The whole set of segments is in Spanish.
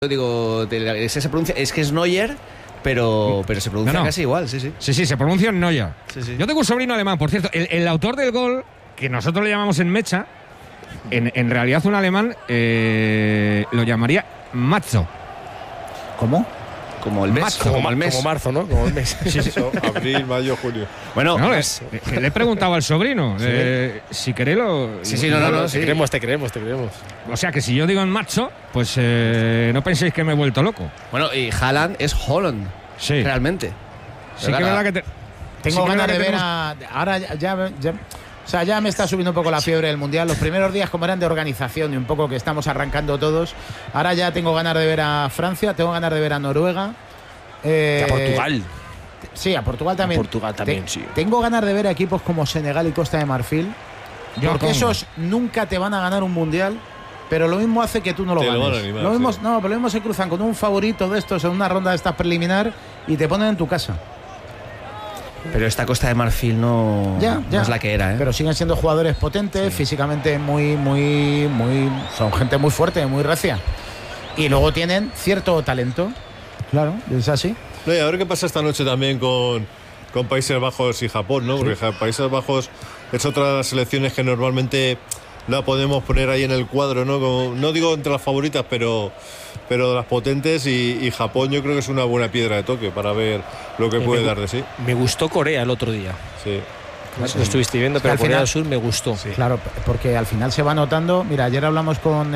Digo, se pronuncia, es que es Neuer, pero se pronuncia casi igual, sí. Sí, se pronuncia Neuer. Sí. Yo tengo un sobrino alemán, por cierto. El autor del gol, que nosotros le llamamos en Mecha, en realidad un alemán lo llamaría Matzo. ¿Cómo? Como el mes. Como marzo, ¿no? Como el mes. Sí. Abril, mayo, junio. Bueno, no, le he preguntado al sobrino. Si queréis lo... Sí, no. Te creemos. O sea que si yo digo en Matzo, pues no penséis que me he vuelto loco. Bueno, y Haaland es Holland. Sí. Realmente. Sí que es verdad que Tengo ganas de ver a... Ahora ya o sea, ya me está subiendo un poco la fiebre del Mundial. Los primeros días como eran de organización y un poco que estamos arrancando todos. Ahora ya tengo ganas de ver a Francia, tengo ganas de ver a Noruega. A Portugal. Sí, a Portugal también. Sí. Tengo ganas de ver a equipos como Senegal y Costa de Marfil. Porque esos nunca te van a ganar un Mundial, pero lo mismo hace que tú no lo ganes. Lo mismo, no, pero lo mismo se cruzan con un favorito de estos en una ronda de estas preliminar y te ponen en tu casa. Pero esta Costa de Marfil no es la que era, ¿eh? Pero siguen siendo jugadores potentes, físicamente muy. Son gente muy fuerte, muy recia. Y luego tienen cierto talento. Claro, es así. No, y a ver qué pasa esta noche también con Países Bajos y Japón, ¿no? Porque Países Bajos es otra de las selecciones que normalmente la podemos poner ahí en el cuadro, ¿no? Como, no digo entre las favoritas, pero de las potentes, y Japón yo creo que es una buena piedra de toque para ver lo que puede dar de sí. Me gustó Corea el otro día. Sí. No sé si lo estuviste viendo, pero Corea del Sur me gustó. Sí. Claro, porque al final se va notando. Mira, ayer hablamos con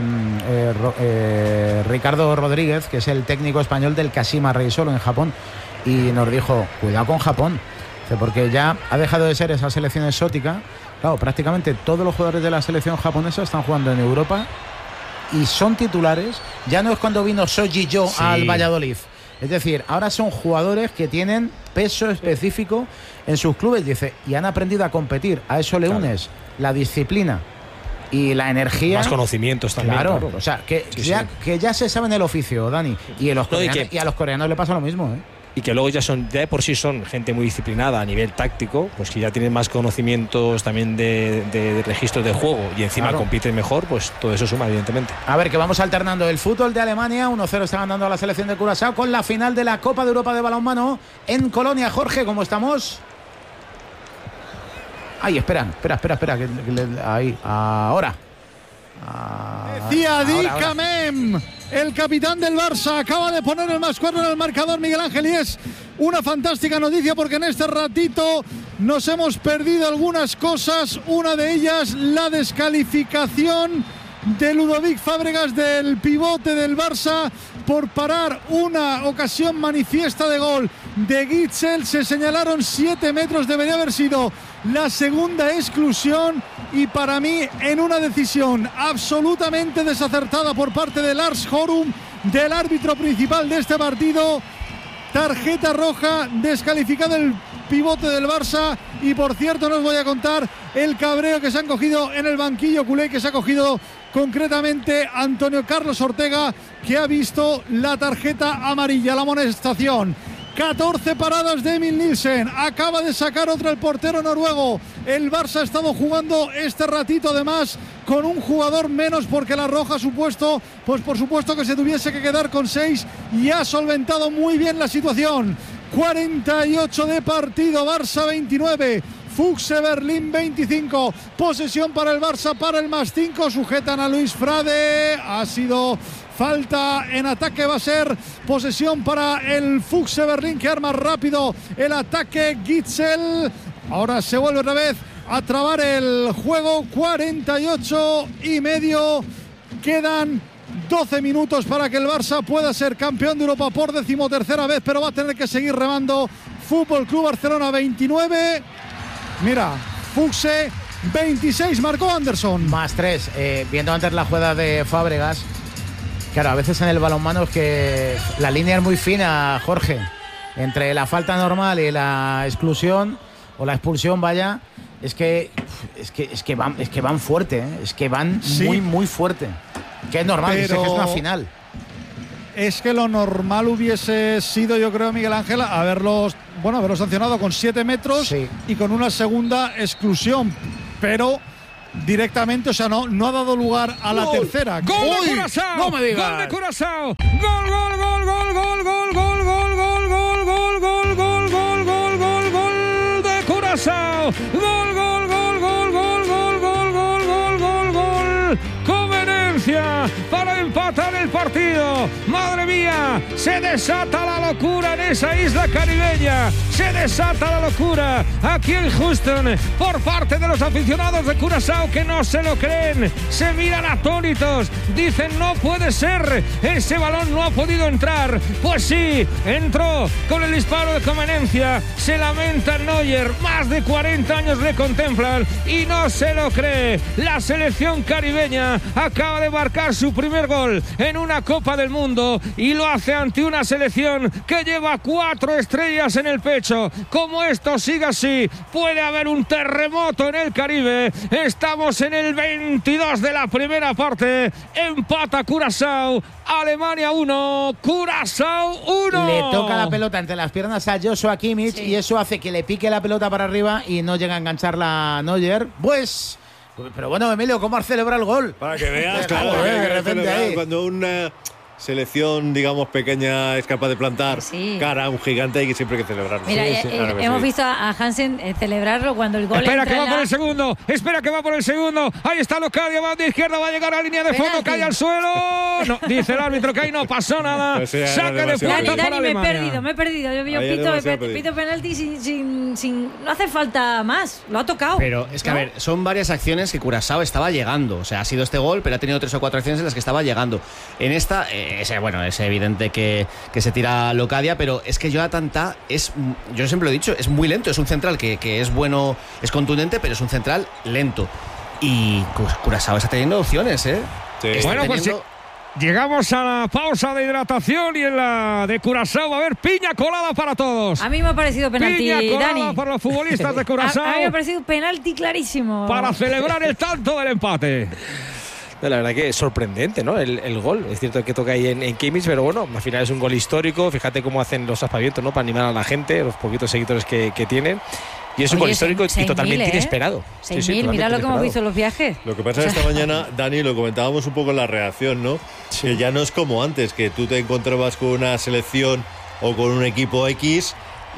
Ricardo Rodríguez, que es el técnico español del Kashima Reysol en Japón, y nos dijo, cuidado con Japón, porque ya ha dejado de ser esa selección exótica. Claro, prácticamente todos los jugadores de la selección japonesa están jugando en Europa y son titulares. Ya no es cuando vino Soji Jo al Valladolid. Es decir, ahora son jugadores que tienen peso específico en sus clubes, dice, y han aprendido a competir. A eso le unes la disciplina y la energía. Más conocimientos también. Claro. O sea, que ya se saben el oficio, Dani. Y a los coreanos le pasa lo mismo, ¿eh? Y que luego ya de por sí son gente muy disciplinada a nivel táctico, pues que ya tienen más conocimientos también de registros de juego y encima compiten mejor, pues todo eso suma, evidentemente. A ver, que vamos alternando el fútbol de Alemania, 1-0 está ganando a la selección de Curazao con la final de la Copa de Europa de balonmano en Colonia. Jorge, ¿cómo estamos? Ay, espera, ahí, ahora. Decía Di Camem, el capitán del Barça, acaba de poner el +4 en el marcador, Miguel Ángel, y es una fantástica noticia porque en este ratito nos hemos perdido algunas cosas. Una de ellas, la descalificación de Ludovic Fábregas, del pivote del Barça, por parar una ocasión manifiesta de gol de Gitzel. Se señalaron 7 metros, debería haber sido la segunda exclusión, y para mí en una decisión absolutamente desacertada por parte de Lars Horum, del árbitro principal de este partido. Tarjeta roja, descalificado el pivote del Barça. Y por cierto, no os voy a contar el cabreo que se han cogido en el banquillo culé, que se ha cogido concretamente Antonio Carlos Ortega, que ha visto la tarjeta amarilla, la amonestación. 14 paradas de Emil Nielsen, acaba de sacar otra el portero noruego. El Barça ha estado jugando este ratito además con un jugador menos, porque la roja ha supuesto, pues por supuesto que se tuviese que quedar con 6, y ha solventado muy bien la situación. 48 de partido, Barça 29, Füchse Berlín 25, posesión para el Barça, para el +5, sujetan a Luis Frade, ha sido falta en ataque, va a ser posesión para el Füchse Berlín, que arma rápido el ataque. Gitzel, ahora se vuelve otra vez a trabar el juego. 48,5, quedan 12 minutos para que el Barça pueda ser campeón de Europa por 13ª vez, pero va a tener que seguir remando. Fútbol Club Barcelona 29, mira, Füchse 26, marcó Anderson. +3, viendo antes la jugada de Fábregas. Claro, a veces en el balonmano es que la línea es muy fina, Jorge, entre la falta normal y la exclusión o la expulsión, vaya, es que van fuerte, ¿eh? Es que van muy fuerte. Que es normal, pero es que es una final. Es que lo normal hubiese sido, yo creo, Miguel Ángel, haberlo sancionado con 7 metros y con una segunda exclusión, pero directamente, o sea, no ha dado lugar a la tercera. ¡Gol de Curazao! ¡No me digas! ¡Gol de Curazao! ¡Gol, gol, gol, gol, gol, gol, gol, gol, gol, gol, gol, gol, gol, gol, gol, gol, gol de Curazao! ¡Gol, gol, gol, gol, gol, gol, gol, gol, gol, gol, gol! ¡Conveniencia para empatar el partido! ¡Madre mía! Se desata la locura en esa isla caribeña. Se desata la locura aquí en Houston por parte de los aficionados de Curazao, que no se lo creen. Se miran atónitos. Dicen, no puede ser. Ese balón no ha podido entrar. Pues sí, entró con el disparo de conveniencia. Se lamenta Neuer. Más de 40 años le contemplan y no se lo cree. La selección caribeña acaba de marcar su primer gol en una Copa del Mundo y lo hace ante una selección que lleva 4 estrellas en el pecho. Como esto siga así, puede haber un terremoto en el Caribe. Estamos en el 22 de la primera parte. Empata Curazao. Alemania 1, Curazao 1. Le toca la pelota entre las piernas a Joshua Kimmich y eso hace que le pique la pelota para arriba y no llega a engancharla Neuer. Pues... Pero bueno, Emilio, ¿cómo has celebrado el gol? Para que veas, Claro, de repente ahí. cuando una selección, digamos, pequeña es capaz de plantar cara a un gigante, hay que siempre que celebrarlo. Mira, hemos visto a Hansen celebrarlo cuando el gol Espera entra que va por el segundo. Espera que va por el segundo. Ahí está Locadia, va de izquierda, va a llegar a la línea de fondo, cae al suelo. No, dice el árbitro que ahí no pasó nada. Pues sí, Saque de puerta para Dani, me he Alemania. perdido. Yo pito penalti sin... No hace falta más. Lo ha tocado. Pero es que, a ver, son varias acciones que Curazao estaba llegando. O sea, ha sido este gol, pero ha tenido 3 o 4 acciones en las que estaba llegando. En esta, es evidente que se tira Locadia, pero es que Jonathan Tah yo siempre lo he dicho, es muy lento. Es un central que es bueno, es contundente, pero es un central lento. Y Curazao está teniendo opciones, ¿eh? Sí. Está Bueno, pues teniendo... llegamos a la pausa de hidratación y en la de Curazao va a haber piña colada para todos. A mí me ha parecido penalti, Piña colada Dani. para los futbolistas de Curazao. A mí me ha parecido penalti clarísimo. Para celebrar el tanto del empate. La verdad que es sorprendente, ¿no? El gol. Es cierto que toca ahí en Kimmich, pero bueno, al final es un gol histórico. Fíjate cómo hacen los aspavientos, ¿no? Para animar a la gente, los poquitos seguidores que tienen. Y es un gol histórico y totalmente inesperado. 6.000, mira lo que hemos visto en los viajes. Lo que pasa es que esta mañana, Dani, lo comentábamos un poco en la reacción, ¿no? Que ya no es como antes, que tú te encontrabas con una selección o con un equipo X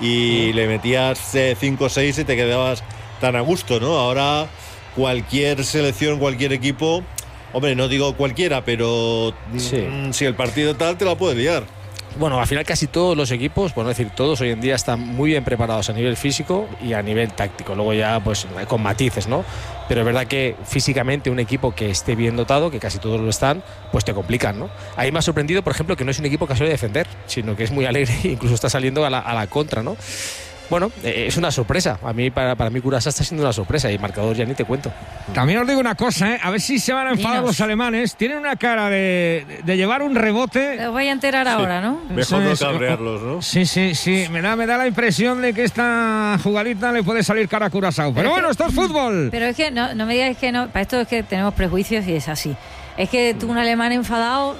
y le metías 5 o 6 y te quedabas tan a gusto, ¿no? Ahora cualquier selección, cualquier equipo, hombre, no digo cualquiera, pero si el partido tal te la puede liar. Bueno, al final casi todos los equipos, por no decir todos, hoy en día están muy bien preparados a nivel físico y a nivel táctico. Luego ya pues con matices, ¿no? Pero es verdad que físicamente un equipo que esté bien dotado, que casi todos lo están, pues te complican, ¿no? Ahí me ha sorprendido, por ejemplo, que no es un equipo que suele defender, sino que es muy alegre e incluso está saliendo a la contra, ¿no? Bueno, es una sorpresa. A mí, para mí, Curazao está siendo una sorpresa y marcador ya ni te cuento. También os digo una cosa, a ver si se van a enfadar los alemanes. Tienen una cara de llevar un rebote. Os voy a enterar ahora, ¿no? Mejor no cabrearlos, ¿no? Sí. Me da la impresión de que esta jugadita le puede salir cara a Curazao. Pero bueno, esto es fútbol. Pero es que no me digáis que no. Para esto es que tenemos prejuicios y es así. Es que tú, un alemán enfadado,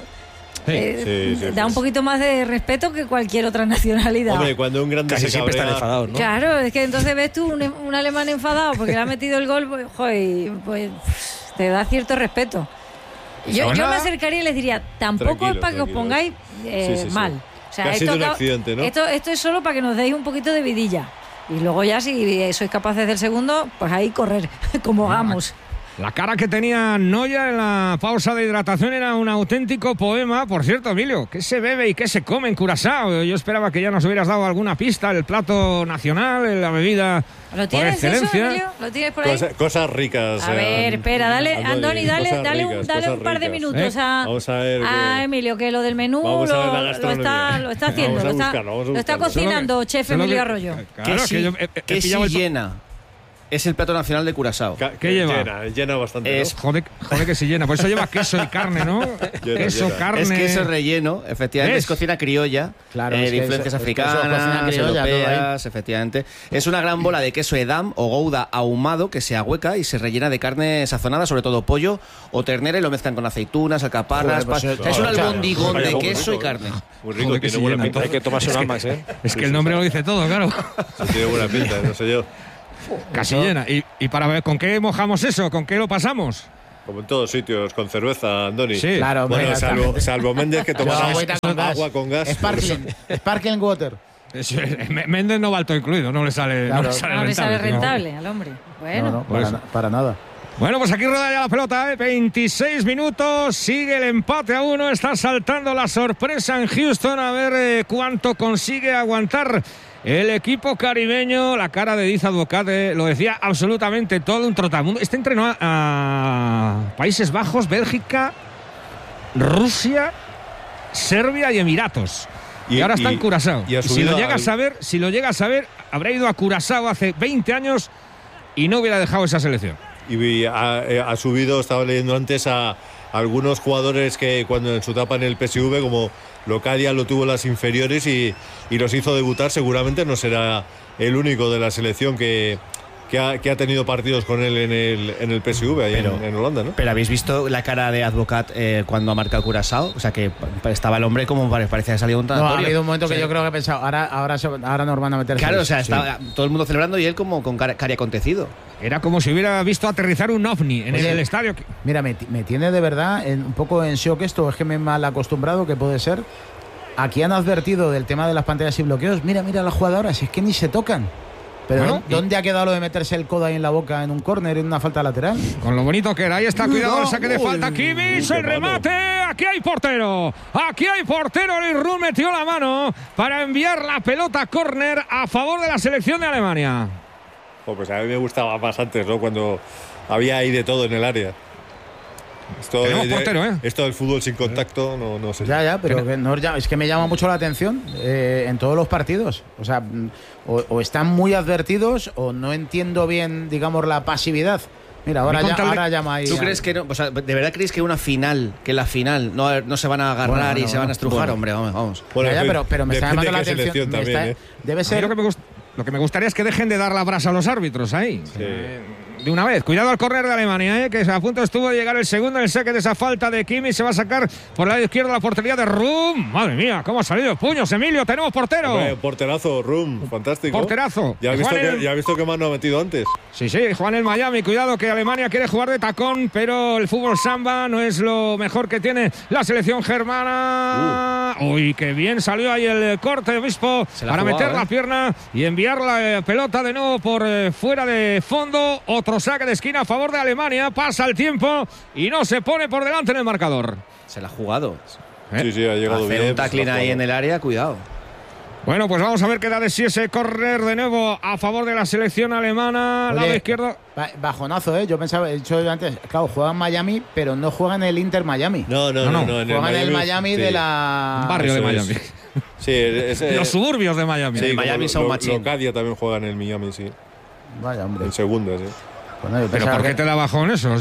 da un poquito más de respeto que cualquier otra nacionalidad. Hombre, cuando un grande casi se siempre cabrea, están enfadados, ¿no? Claro, es que entonces ves tú un alemán enfadado porque le ha metido el gol, pues, joder, pues te da cierto respeto. Yo me acercaría y les diría, tampoco es para que os pongáis mal. O sea, casi un accidente, ¿no? Esto es solo para que nos deis un poquito de vidilla. Y luego ya, si sois capaces del segundo, pues ahí correr, como hagamos. La cara que tenía Neuer en la pausa de hidratación era un auténtico poema. Por cierto, Emilio, ¿qué se bebe y qué se come en Curazao? Yo esperaba que ya nos hubieras dado alguna pista, el plato nacional, la bebida ¿Lo tienes por excelencia. eso, Emilio? ¿Lo tienes por ahí? Cosas ricas. A ver, espera, dale, Andoni, dale un par de minutos a Emilio, que lo del menú lo está haciendo, lo está cocinando chef Emilio Arroyo. Claro, que sí llena. Es el plato nacional de Curazao. ¿Qué lleva? Llena bastante, ¿no? Joder que se llena. Por eso lleva queso y carne, ¿no? Queso, carne. Es queso relleno, efectivamente. Es cocina criolla, claro, de influencias africanas, europeas, efectivamente. Es una gran bola de queso edam o gouda ahumado que se ahueca y se rellena de carne sazonada, sobre todo pollo o ternera, y lo mezclan con aceitunas, alcaparras. Es un albondigón de queso y carne. Muy rico, tiene buena pinta. Hay que tomarse un ambas, ¿eh? Es que el nombre lo dice todo, claro. Tiene buena pinta, no sé yo. Casi llena. ¿Y para ver con qué mojamos eso? ¿Con qué lo pasamos? Como en todos sitios, con cerveza, Andoni. Sí. Claro, bueno, salvo Méndez, que toma agua con gas. Sparkling water. Méndez no va al todo incluido, no le sale, claro. no le sale rentable al hombre. Bueno, para nada. Bueno, pues aquí rueda ya la pelota, 26 minutos, sigue el empate a 1, está saltando la sorpresa en Houston, a ver cuánto consigue aguantar el equipo caribeño. La cara de Diz Advocat lo decía absolutamente todo, un trotamundo. Este entrenó a Países Bajos, Bélgica, Rusia, Serbia y Emiratos. Y ahora está en Curazao. Y si lo llega a saber, habrá ido a Curazao hace 20 años y no hubiera dejado esa selección. Y ha subido, estaba leyendo antes, a algunos jugadores que cuando en su etapa en el PSV, como Locadia, lo tuvo en las inferiores y los hizo debutar. Seguramente no será el único de la selección que ha tenido partidos con él en el PSV, ahí en Holanda, ¿no? Pero ¿habéis visto la cara de Advocat cuando ha marcado Curazao? O sea, que estaba el hombre como parecía que salía un tanatorio. No, ha habido un momento que yo creo que he pensado, ahora nos van a meter. Claro, o sea, estaba todo el mundo celebrando y él como con cara acontecido. Era como si hubiera visto aterrizar un ovni en el estadio. Mira, me tiene de verdad un poco en shock esto, es que me he mal acostumbrado, que puede ser. Aquí han advertido del tema de las pantallas y bloqueos. Mira las jugadoras, si es que ni se tocan. Pero bueno, ¿dónde ha quedado lo de meterse el codo ahí en la boca en un córner, en una falta lateral? Con lo bonito que era. Ahí está, cuidado, el saque de falta. Kimmich, el remate. Aquí hay portero. El Rum metió la mano para enviar la pelota a córner a favor de la selección de Alemania. Pues a mí me gustaba más antes, ¿no? Cuando había ahí de todo en el área. Esto del fútbol sin contacto, no sé. Ya, pero es que me llama mucho la atención en todos los partidos. O sea, o están muy advertidos o no entiendo bien, digamos, la pasividad. Mira, ahora llama ahí. ¿Tú crees que no? O sea, ¿de verdad creéis que la final no se van a agarrar y se van a estrujar? Hombre, vamos. Bueno, pero me está llamando la atención. También, debe ser. Lo que me gustaría es que dejen de dar la brasa a los árbitros ahí. Sí. De una vez, cuidado al córner de Alemania, que a punto estuvo de llegar el segundo, el saque de esa falta de Kimmich, se va a sacar por el lado izquierdo la portería de Rum. Madre mía, cómo ha salido puños, Emilio, tenemos portero. Hombre, porterazo, Rum, fantástico. Porterazo. Ya has visto que Manu ha metido antes. Sí, Juan el Miami, cuidado que Alemania quiere jugar de tacón, pero el fútbol samba no es lo mejor que tiene la selección germana. Uy, qué bien salió ahí el corte de Obispo para meter la pierna y enviar la pelota de nuevo por fuera de fondo. Otro saque de esquina a favor de Alemania. Pasa el tiempo y no se pone por delante en el marcador. Se la ha jugado. Sí, ha llegado hacer bien. Un tackling ahí en el área, cuidado. Bueno, pues vamos a ver qué da de sí ese córner de nuevo a favor de la selección alemana. Oye, lado izquierdo. Bajonazo, Yo pensaba, he dicho antes, claro, juegan Miami, pero no juegan el Inter Miami. No. Juegan el Miami de la... barrio de Miami. Los suburbios de Miami. Sí, Miami son machín. Locadia también juega en el Miami, sí. Vaya, hombre. En segunda, sí. Bueno, ¿Pero por qué te da bajón eso?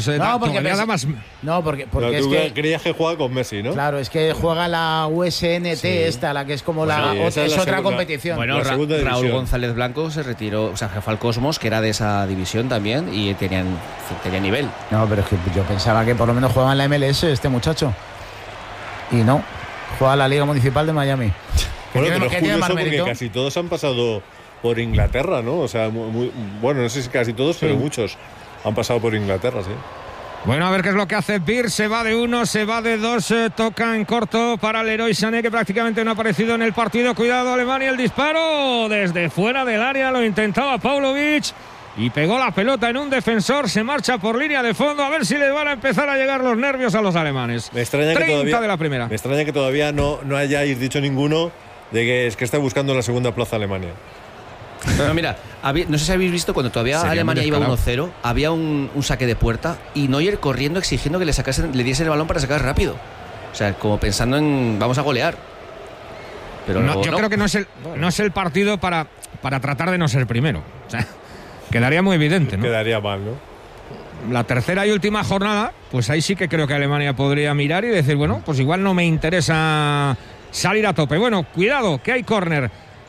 Porque es que creías que juega con Messi, ¿no? Claro, es que juega la USNT esta, la que es como es otra competición. Bueno, Raúl González Blanco se retiró, o sea, fue al Cosmos, que era de esa división también, y tenía nivel. No, pero es que yo pensaba que por lo menos jugaba en la MLS este muchacho. Y no, juega la Liga Municipal de Miami. Bueno, pero es curioso porque casi todos han pasado por Inglaterra, ¿no? O sea, bueno, no sé si casi todos, pero muchos han pasado por Inglaterra, sí. Bueno, a ver qué es lo que hace Beer. Se va de 1, se va de 2, toca en corto para Leroy Sané, que prácticamente no ha aparecido en el partido. Cuidado, Alemania, el disparo desde fuera del área, lo intentaba Paulovic y pegó la pelota en un defensor. Se marcha por línea de fondo, a ver si les van a empezar a llegar los nervios a los alemanes. Me extraña 30 que todavía, de la primera. Me extraña que todavía no hayáis dicho ninguno de que es que está buscando la segunda plaza Alemania. Pero mira, no sé si habéis visto cuando todavía Alemania iba 1-0, había un saque de puerta y Neuer corriendo exigiendo que le diesen el balón para sacar rápido. O sea, como pensando en vamos a golear. Pero yo creo que no es el partido para tratar de no ser primero. O sea, quedaría muy evidente, ¿no? Quedaría mal, ¿no? La tercera y última jornada, pues ahí sí que creo que Alemania podría mirar y decir, bueno, pues igual no me interesa salir a tope. Bueno, cuidado, que hay córner.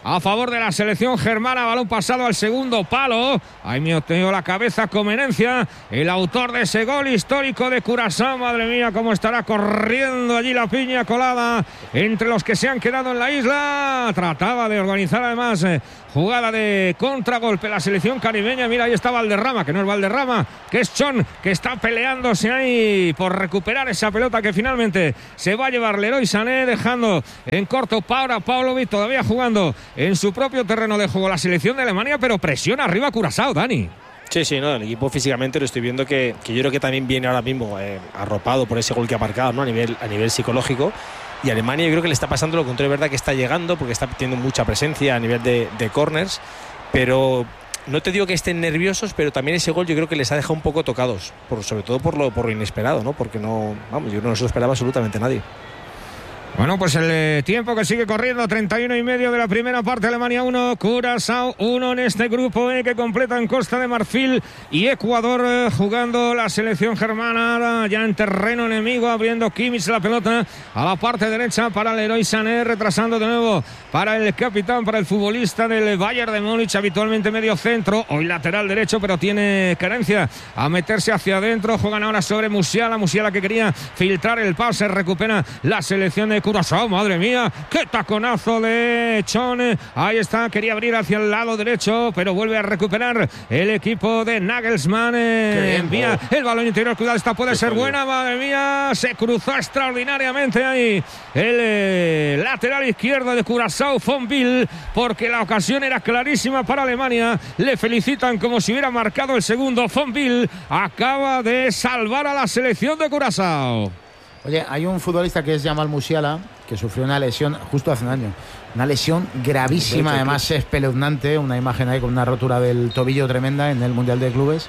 a favor de la selección germana. Balón pasado al segundo palo. Ahí me ha tenido la cabeza Comenencia, el autor de ese gol histórico de Curazao. Madre mía, cómo estará corriendo allí la piña colada entre los que se han quedado en la isla. Trataba de organizar además jugada de contragolpe la selección caribeña. Mira, ahí está Valderrama, que no es Valderrama, que es Chon, que está peleándose ahí por recuperar esa pelota que finalmente se va a llevar Leroy Sané, dejando en corto para Pavlovic, todavía jugando en su propio terreno de juego la selección de Alemania, pero presiona arriba Curazao, Dani. Sí, no, el equipo físicamente lo estoy viendo que yo creo que también viene ahora mismo arropado por ese gol que ha marcado, ¿no? a nivel psicológico. Y Alemania yo creo que le está pasando lo contrario, es verdad que está llegando porque está teniendo mucha presencia a nivel de corners, pero no te digo que estén nerviosos, pero también ese gol yo creo que les ha dejado un poco tocados, sobre todo por lo inesperado, ¿no? Porque yo no se lo esperaba absolutamente nadie. Bueno, pues el tiempo que sigue corriendo, 31,5 de la primera parte, Alemania 1, Curazao 1 en este grupo que completan Costa de Marfil y Ecuador, jugando la selección germana ya en terreno enemigo, abriendo Kimmich la pelota a la parte derecha para Leroy Sané, retrasando de nuevo para el capitán, para el futbolista del Bayern de Múnich, habitualmente medio centro, hoy lateral derecho, pero tiene carencia a meterse hacia adentro. Juegan ahora sobre Musiala que quería filtrar el pase, recupera la selección de Curazao. Madre mía, qué taconazo de Chon. Ahí está, quería abrir hacia el lado derecho, pero vuelve a recuperar el equipo de Nagelsmann. Envía el balón interior, cuidado, esta puede ser buena. Madre mía, se cruzó extraordinariamente ahí el lateral izquierdo de Curazao, Fonville, porque la ocasión era clarísima para Alemania. Le felicitan como si hubiera marcado el segundo. Fonville acaba de salvar a la selección de Curazao. Oye, hay un futbolista que es Jamal Musiala, que sufrió una lesión justo hace un año. Una lesión gravísima, además espeluznante. Una imagen ahí con una rotura del tobillo tremenda en el Mundial de Clubes.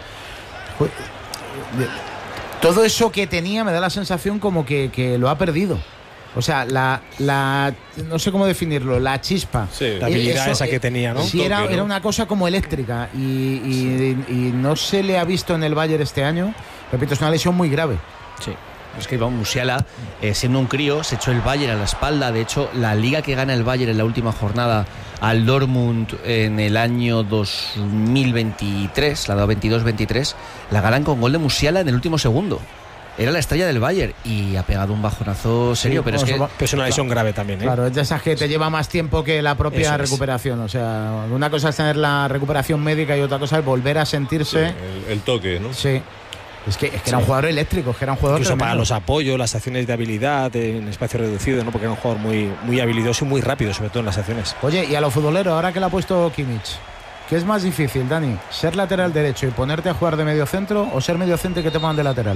Todo eso que tenía me da la sensación como que lo ha perdido. O sea, no sé cómo definirlo, la chispa. Sí, la habilidad esa que tenía, ¿no? Sí, era una cosa como eléctrica y no se le ha visto en el Bayern este año. Repito, es una lesión muy grave. Sí. Es que Musiala, siendo un crío, se echó el Bayern a la espalda. De hecho, la liga que gana el Bayern en la última jornada al Dortmund en el año 2023, la 22-23, la ganan con gol de Musiala en el último segundo. Era la estrella del Bayern y ha pegado un bajonazo serio, pero es una lesión grave también, ¿eh? Claro, es de esas que te lleva más tiempo que la propia recuperación. O sea, una cosa es tener la recuperación médica y otra cosa es volver a sentirse. Sí, el toque, ¿no? Sí. Es que era un jugador eléctrico, es que era un jugador incluso tremendo. Para los apoyos, las acciones de habilidad en espacio reducido, ¿no? Porque era un jugador muy, muy habilidoso y muy rápido, sobre todo en las acciones. Oye, y a los futboleros, ahora que le ha puesto Kimmich, ¿qué es más difícil, Dani? ¿Ser lateral derecho y ponerte a jugar de medio centro o ser medio centro y que te pongan de lateral?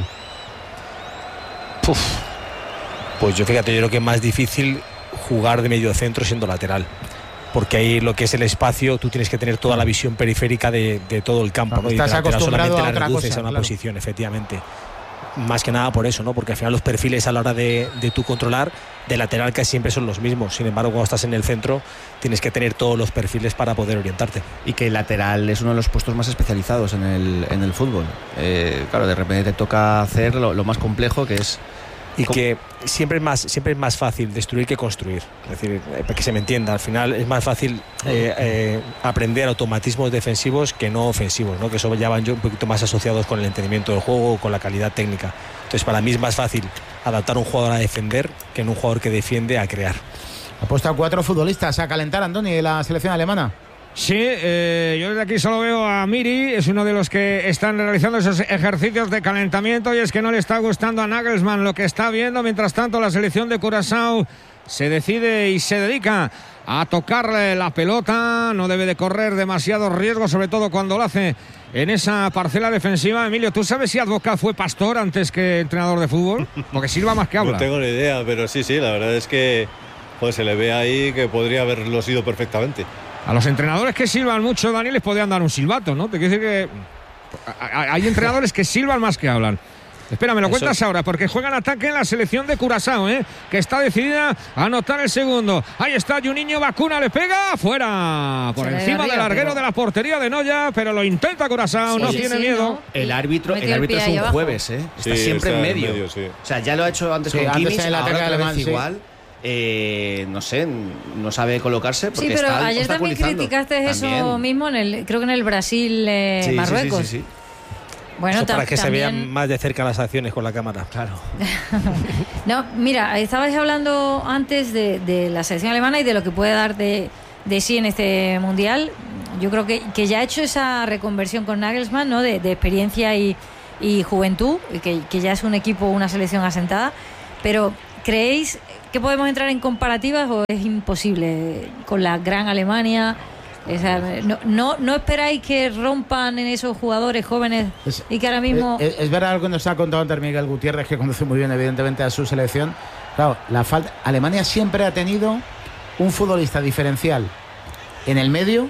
Pues yo creo que es más difícil jugar de medio centro siendo lateral, porque ahí lo que es el espacio, tú tienes que tener toda la visión periférica de todo el campo, ¿no? Estás acostumbrado a otra cosa, a una posición, efectivamente. Más que nada por eso, ¿no? Porque al final los perfiles a la hora de tú controlar de lateral casi siempre son los mismos. Sin embargo, cuando estás en el centro tienes que tener todos los perfiles para poder orientarte. Y que el lateral es uno de los puestos más especializados en el fútbol. Claro, de repente te toca hacer lo más complejo, que es... Y que siempre es más fácil destruir que construir. Es decir, para que se me entienda, al final es más fácil aprender automatismos defensivos que no ofensivos, ¿no? Que eso ya van un poquito más asociados con el entendimiento del juego, con la calidad técnica. Entonces, para mí es más fácil adaptar a un jugador a defender que en un jugador que defiende a crear. Ha puesto a 4 futbolistas a calentar, Andoni, de la selección alemana. Sí, yo desde aquí solo veo a Miri, es uno de los que están realizando esos ejercicios de calentamiento, y es que no le está gustando a Nagelsmann lo que está viendo. Mientras tanto, la selección de Curazao se decide y se dedica a tocarle la pelota. No debe de correr demasiado riesgo, sobre todo cuando lo hace en esa parcela defensiva. Emilio, ¿tú sabes si Advocat fue pastor antes que entrenador de fútbol? Porque silba más que habla. No tengo ni idea, pero sí, la verdad es que pues se le ve ahí que podría haberlo sido perfectamente. A los entrenadores que silban mucho, Dani, les podrían dar un silbato, ¿no? Te quiero decir que hay entrenadores que silban más que hablan. Espera, me lo cuentas ahora, porque juegan ataque en la selección de Curazao, que está decidida a anotar el segundo. Ahí está Juninho Bacuna, le pega, fuera, por encima del larguero de la portería de Noya, pero lo intenta Curazao, no tiene miedo. ¿No? El árbitro es un jueves, está siempre en medio. O sea, ya lo ha hecho antes con Kimmich, ahora otra vez igual. no sé, no sabe colocarse porque sí, pero está ayer también criticaste eso mismo, creo que en el Brasil-Marruecos. Sí. Bueno, eso para que se vean más de cerca las acciones con la cámara. Claro. No, mira, estabais hablando antes de la selección alemana y de lo que puede dar de sí en este mundial. Yo creo que ya ha hecho esa reconversión con Nagelsmann, ¿no? De experiencia y juventud, que ya es un equipo, una selección asentada. Pero ¿creéis que podemos entrar en comparativas o es imposible con la gran Alemania? O sea, no esperáis que rompan en esos jugadores jóvenes y que ahora mismo... Es verdad lo que nos ha contado antes Miguel Gutiérrez, que conoce muy bien evidentemente a su selección. Claro, Alemania siempre ha tenido un futbolista diferencial en el medio,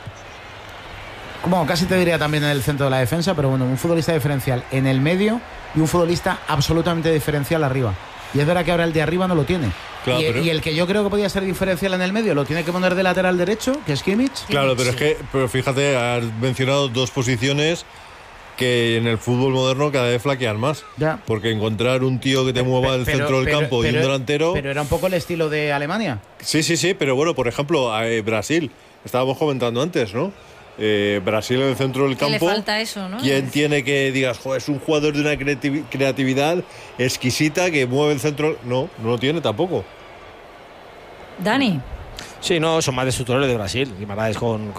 como casi te diría también en el centro de la defensa, pero bueno, un futbolista diferencial en el medio y un futbolista absolutamente diferencial arriba. Y es verdad que ahora el de arriba no lo tiene. Claro, y el que yo creo que podía ser diferencial en el medio lo tiene que poner de lateral derecho, que es Kimmich. Claro, pero fíjate, has mencionado dos posiciones que en el fútbol moderno cada vez flaquean más. Ya. Porque encontrar un tío que te mueva el centro del campo y un delantero... Pero era un poco el estilo de Alemania. Sí, pero bueno, por ejemplo, Brasil, estábamos comentando antes, ¿no? Brasil en el centro del campo. Le falta eso, ¿no? ¿Quién tiene que digas, es un jugador de una creatividad exquisita que mueve el centro? No lo tiene tampoco. Dani. Sí, no, son más destructores de Brasil. Guimaraes con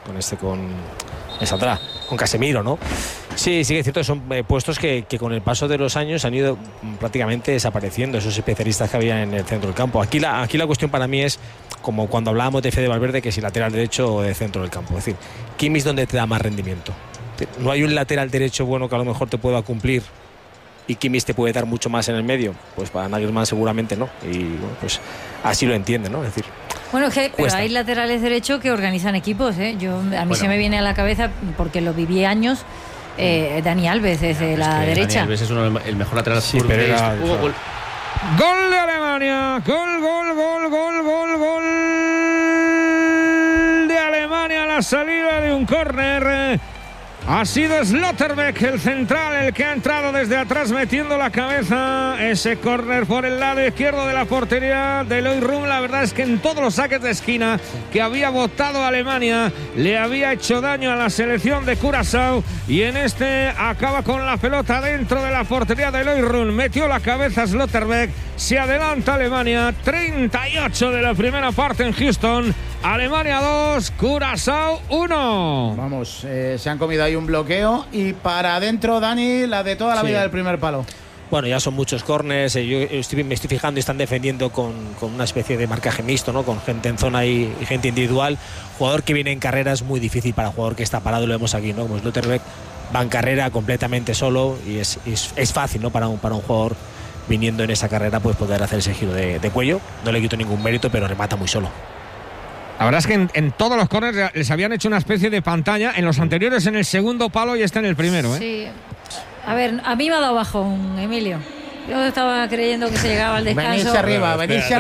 Casemiro, ¿no? Sí, es cierto que son puestos que con el paso de los años han ido prácticamente desapareciendo, esos especialistas que había en el centro del campo. Aquí la cuestión para mí es como cuando hablábamos de Fede Valverde, que si lateral derecho o de centro del campo. Es decir, Kimmich donde te da más rendimiento. No hay un lateral derecho bueno que a lo mejor te pueda cumplir y Kimmich te puede dar mucho más en el medio. Pues para Nagelsmann seguramente no. Y bueno, pues así lo entiende, ¿no? Es decir, bueno, pero hay laterales derechos que organizan equipos, ¿eh? A mí se me viene a la cabeza, porque lo viví años, Dani Alves desde la derecha. Dani Alves es el mejor lateral zurdo. Gol de Alemania, gol de Alemania a la salida de un córner. Ha sido Slotterbeck, el central, el que ha entrado desde atrás metiendo la cabeza. Ese córner por el lado izquierdo de la portería de Eloy Rum. La verdad es que en todos los saques de esquina que había botado Alemania le había hecho daño a la selección de Curazao, y en este acaba con la pelota dentro de la portería de Eloy Rum. Metió la cabeza Slotterbeck. Se adelanta Alemania. 38 de la primera parte en Houston. Alemania 2, Curazao 1. Vamos, se han comido ahí un bloqueo y para adentro, Dani, la de toda la vida del primer palo. Bueno, ya son muchos córners, yo me estoy fijando y están defendiendo con una especie de marcaje mixto, ¿no? Con gente en zona y gente individual. Jugador que viene en carrera es muy difícil para jugador que está parado, lo vemos aquí, ¿no? Como Slotterbeck va en carrera completamente solo y es fácil, ¿no? Para un jugador viniendo en esa carrera pues poder hacer ese giro de cuello. No le quito ningún mérito, pero remata muy solo. La verdad es que en todos los corners les habían hecho una especie de pantalla. En los anteriores en el segundo palo y está en el primero, ¿eh? Sí. A ver, a mí me ha dado bajón, Emilio. Yo estaba creyendo que se llegaba al descanso. Venirse arriba.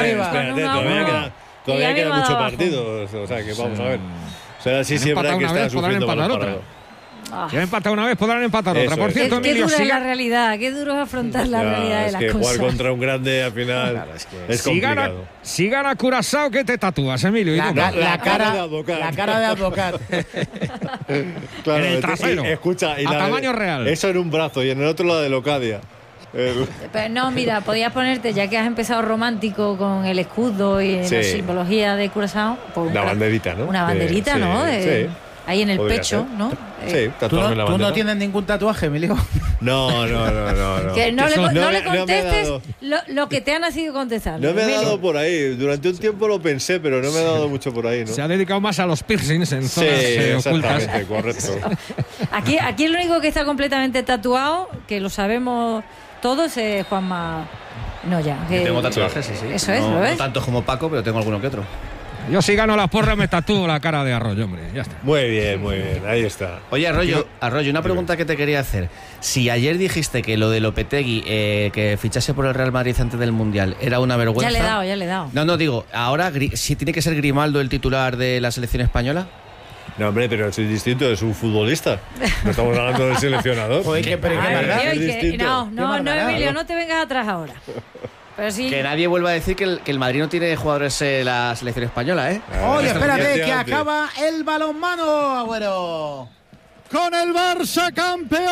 Todavía quedan muchos partidos. O sea, que vamos a ver. O sea, sí es verdad que está sufriendo por el paro. Si han empatado una vez, podrán empatar otra. Por cierto, qué Emilio, dura es la realidad, qué duro es afrontar la realidad de las cosas. Jugar contra un grande al final es complicado. Si gana Curazao, ¿qué te tatúas, Emilio? La cara de advocat. Claro, en el trasero. Escucha, a tamaño real. Eso en un brazo y en el otro la de Locadia. Pero no, mira, podías ponerte, ya que has empezado romántico con el escudo y la simbología de Curazao, pues una banderita, ¿no? Una banderita, ¿no? Sí. Ahí en el pecho, ¿no? Sí, tatuarme la bandera. ¿Tú no tienes ningún tatuaje, Emilio? No. Que no le contestes lo que te ha nacido contestar. No me ha dado por ahí. Durante un tiempo lo pensé, pero no me ha dado mucho por ahí, ¿no? Se ha dedicado más a los piercings en zonas ocultas. Exactamente, correcto. Aquí el único que está completamente tatuado, que lo sabemos todos, es Juanma Noya. Yo tengo tatuajes, sí. Eso es, ¿lo ves? No tanto como Paco, pero tengo alguno que otro. Yo si gano la porra me tatúo la cara de Arroyo, hombre, ya está. Muy bien, ahí está. Oye, Arroyo, una pregunta que te quería hacer. Si ayer dijiste que lo de Lopetegui, que fichase por el Real Madrid antes del Mundial, era una vergüenza... Ya le he dado. No, digo, ahora, si tiene que ser Grimaldo el titular de la selección española... No, hombre, pero es distinto, es un futbolista. No estamos hablando del seleccionador. Joder, pero qué maldad. No, Emilio, no te vengas atrás ahora. Pero sí. Que nadie vuelva a decir que el Madrid no tiene jugadores en la selección española, ¿eh? Oye, espérate, que acaba el balonmano, Agüero. Con el Barça campeón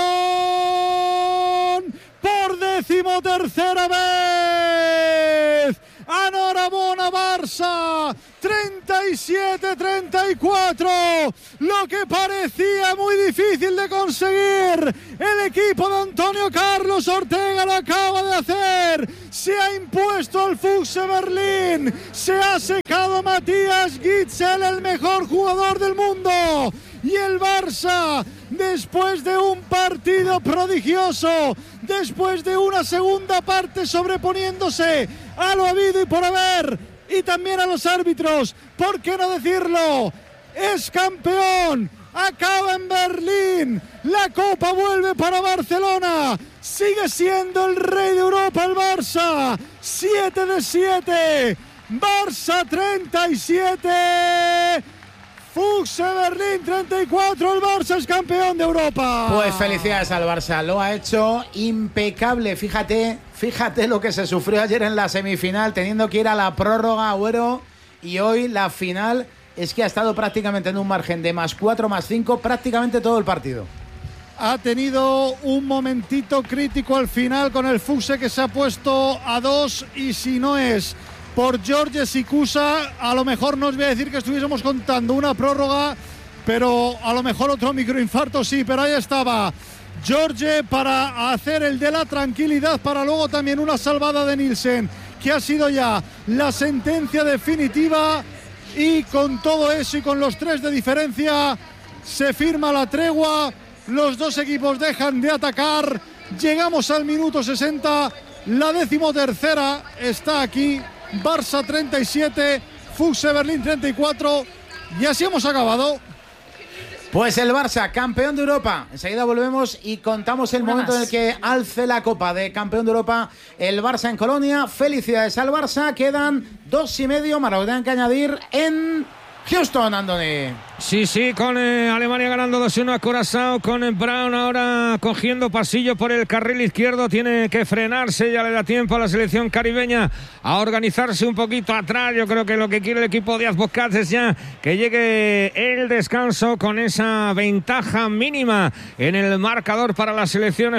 por 13ª vez. ¡Enhorabona, Barça! 37-34. Lo que parecía muy difícil de conseguir, el equipo de Antonio Carlos Ortega lo acaba de hacer. Se ha impuesto al Füchse Berlín. Se ha secado Matías Gitzel, el mejor jugador del mundo. Y el Barça, después de un partido prodigioso, después de una segunda parte sobreponiéndose a lo habido y por haber, y también a los árbitros, ¿por qué no decirlo? Es campeón, acaba en Berlín, la Copa vuelve para Barcelona, sigue siendo el rey de Europa el Barça, 7 de 7, Barça 37, Füchse Berlín 34, el Barça es campeón de Europa. Pues felicidades al Barça, lo ha hecho impecable. Fíjate lo que se sufrió ayer en la semifinal, teniendo que ir a la prórroga, Agüero, y hoy la final es que ha estado prácticamente en un margen de +4, +5, prácticamente todo el partido. Ha tenido un momentito crítico al final con el Füchse, que se ha puesto a 2, y si no es por George Sikusa, a lo mejor no os voy a decir que estuviésemos contando una prórroga, pero a lo mejor otro microinfarto sí, pero ahí estaba George para hacer el de la tranquilidad, para luego también una salvada de Nielsen, que ha sido ya la sentencia definitiva, y con todo eso y con los 3 de diferencia se firma la tregua, los dos equipos dejan de atacar, llegamos al minuto 60, la 13ª está aquí. Barça 37, Füchse Berlín 34, y así hemos acabado. Pues el Barça, campeón de Europa. Enseguida volvemos y contamos el momento en el que alce la copa de campeón de Europa el Barça en Colonia. Felicidades al Barça, quedan 2,5, más lo que tengan que añadir en Houston, Andoni. Sí, con Alemania ganando 2-1 a Curazao, con Brown ahora cogiendo pasillo por el carril izquierdo, tiene que frenarse, ya le da tiempo a la selección caribeña a organizarse un poquito atrás. Yo creo que lo que quiere el equipo de Díaz-Boscaz es ya que llegue el descanso con esa ventaja mínima en el marcador para la selección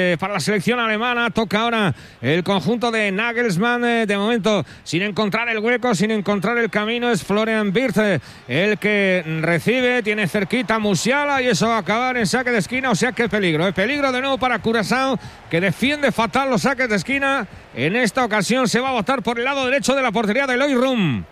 alemana. Toca ahora el conjunto de Nagelsmann, de momento sin encontrar el hueco, sin encontrar el camino. Es Florian Wirtz el que recibe, tiene cerquita Musiala, y eso va a acabar en saque de esquina, o sea que peligro de nuevo para Curazao, que defiende fatal los saques de esquina. En esta ocasión se va a botar por el lado derecho de la portería de Loïc Rum.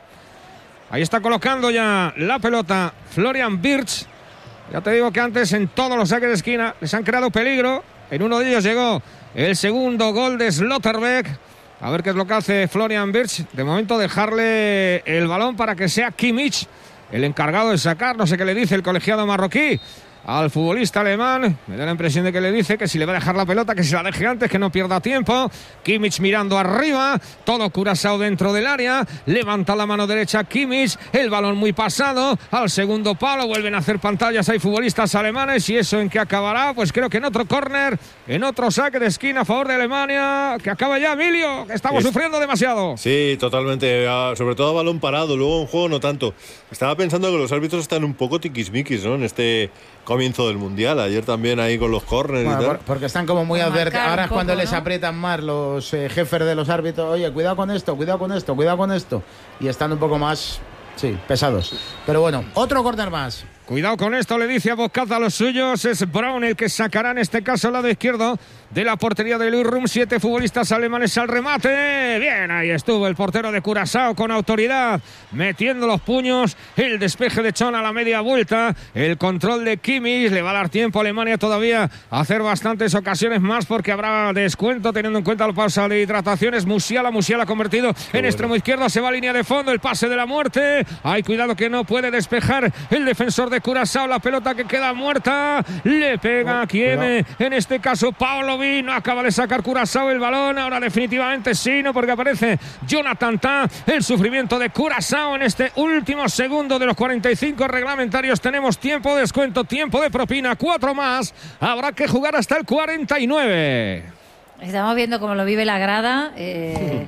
Ahí está colocando ya la pelota Florian Wirtz. Ya te digo que antes en todos los saques de esquina les han creado peligro. En uno de ellos llegó el segundo gol de Slotterbeck. A ver qué es lo que hace Florian Wirtz. De momento dejarle el balón para que sea Kimmich el encargado de sacar. No sé qué le dice el colegiado marroquí al futbolista alemán. Me da la impresión de que le dice que si le va a dejar la pelota, que se la deje antes, que no pierda tiempo. Kimmich mirando arriba, todo Curazao dentro del área, levanta la mano derecha Kimmich, el balón muy pasado al segundo palo, vuelven a hacer pantallas, hay futbolistas alemanes, y eso en qué acabará, pues creo que en otro córner, en otro saque de esquina a favor de Alemania, que acaba ya, Emilio, que estamos sufriendo demasiado. Sí, totalmente, sobre todo a balón parado, luego en juego no tanto. Estaba pensando que los árbitros están un poco tiquismiquis, ¿no?, en este comienzo del Mundial. Ayer también ahí con los córneres y tal. Porque están como muy advertidos. Ahora es cuando les aprietan más los jefes de los árbitros. Oye, cuidado con esto, cuidado con esto, cuidado con esto. Y están un poco más, pesados. Pero bueno, otro córner más. Cuidado con esto, le dice a Boscaz a los suyos. Es Brown el que sacará en este caso el lado izquierdo de la portería de Loïc Rum. 7 futbolistas alemanes al remate. Bien, ahí estuvo el portero de Curazao con autoridad, metiendo los puños. El despeje de Chon a la media vuelta. El control de Kimmich. Le va a dar tiempo a Alemania todavía a hacer bastantes ocasiones más, porque habrá descuento teniendo en cuenta la pausa de hidrataciones. Musiala convertido en extremo izquierdo. Se va a línea de fondo. El pase de la muerte. Ay, cuidado que no puede despejar el defensor de Curazao, la pelota que queda muerta, le pega a quien, en este caso Pavlovic. No acaba de sacar Curazao el balón, ahora definitivamente sí, no, porque aparece Jonathan Tah. El sufrimiento de Curazao en este último segundo de los 45 reglamentarios. Tenemos tiempo de descuento, tiempo de propina, 4 más, habrá que jugar hasta el 49. Estamos viendo cómo lo vive la grada.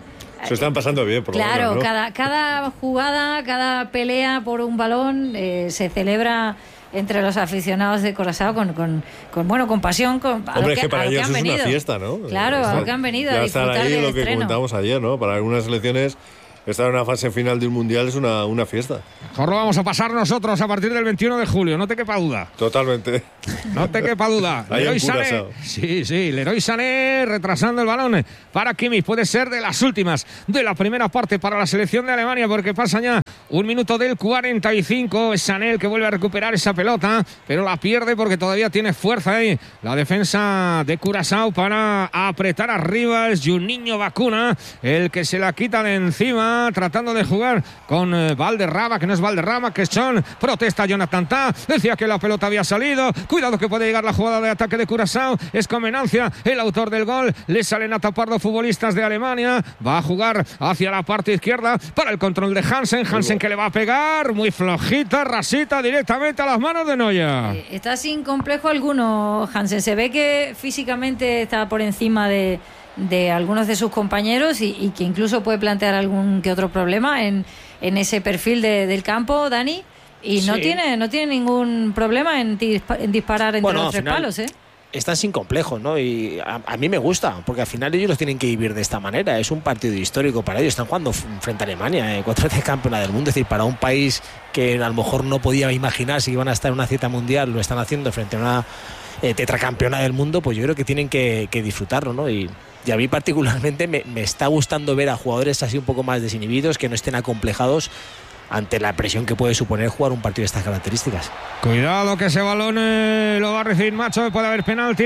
Se están pasando bien, por claro, lo menos, ¿no? cada jugada, cada pelea por un balón se celebra entre los aficionados de Curazao con pasión. Hombre, es que para ellos es una fiesta, ¿no? Claro, a lo que han venido a disfrutar estar ahí, del lo que estreno. comentábamos ayer, ¿no? Para algunas selecciones, estar en una fase final de un mundial es una fiesta. Mejor lo vamos a pasar nosotros a partir del 21 de julio, no te quepa duda. Totalmente. No te quepa duda. Ahí Leroy en Sané. Curazao. Sí, Leroy Sané retrasando el balón para Kimmich. Puede ser de las últimas de la primera parte para la selección de Alemania, porque pasa ya un minuto del 45. Es Sané el que vuelve a recuperar esa pelota, pero la pierde porque todavía tiene fuerza ahí la defensa de Curazao para apretar arriba. Es Juninho Bacuna el que se la quita de encima, tratando de jugar con Valderrama, que no es Valderrama, que es Son. Protesta Jonathan Tah, decía que la pelota había salido. Cuidado que puede llegar la jugada de ataque de Curazao. Es Comenancia el autor del gol. Le salen a tapar los futbolistas de Alemania. Va a jugar hacia la parte izquierda para el control de Hansen. Hansen que le va a pegar muy flojita, rasita, directamente a las manos de Neuer. Está sin complejo alguno, Hansen. Se ve que físicamente está por encima de algunos de sus compañeros y que incluso puede plantear algún que otro problema en ese perfil del campo, Dani. Y sí. no tiene ningún problema en disparar entre los tres palos, ¿eh? Están sin complejos, ¿no? Y a mí me gusta, porque al final ellos los tienen que vivir de esta manera. Es un partido histórico para ellos. Están jugando frente a Alemania, 4 veces campeona del mundo. Es decir, para un país que a lo mejor no podía imaginarse que iban a estar en una cita mundial, lo están haciendo frente a una tetracampeona del mundo, pues yo creo que tienen que disfrutarlo, ¿no? Y a mí particularmente me está gustando ver a jugadores así un poco más desinhibidos, que no estén acomplejados ante la presión que puede suponer jugar un partido de estas características. Cuidado que ese balón lo va a recibir Macho. Puede haber penalti.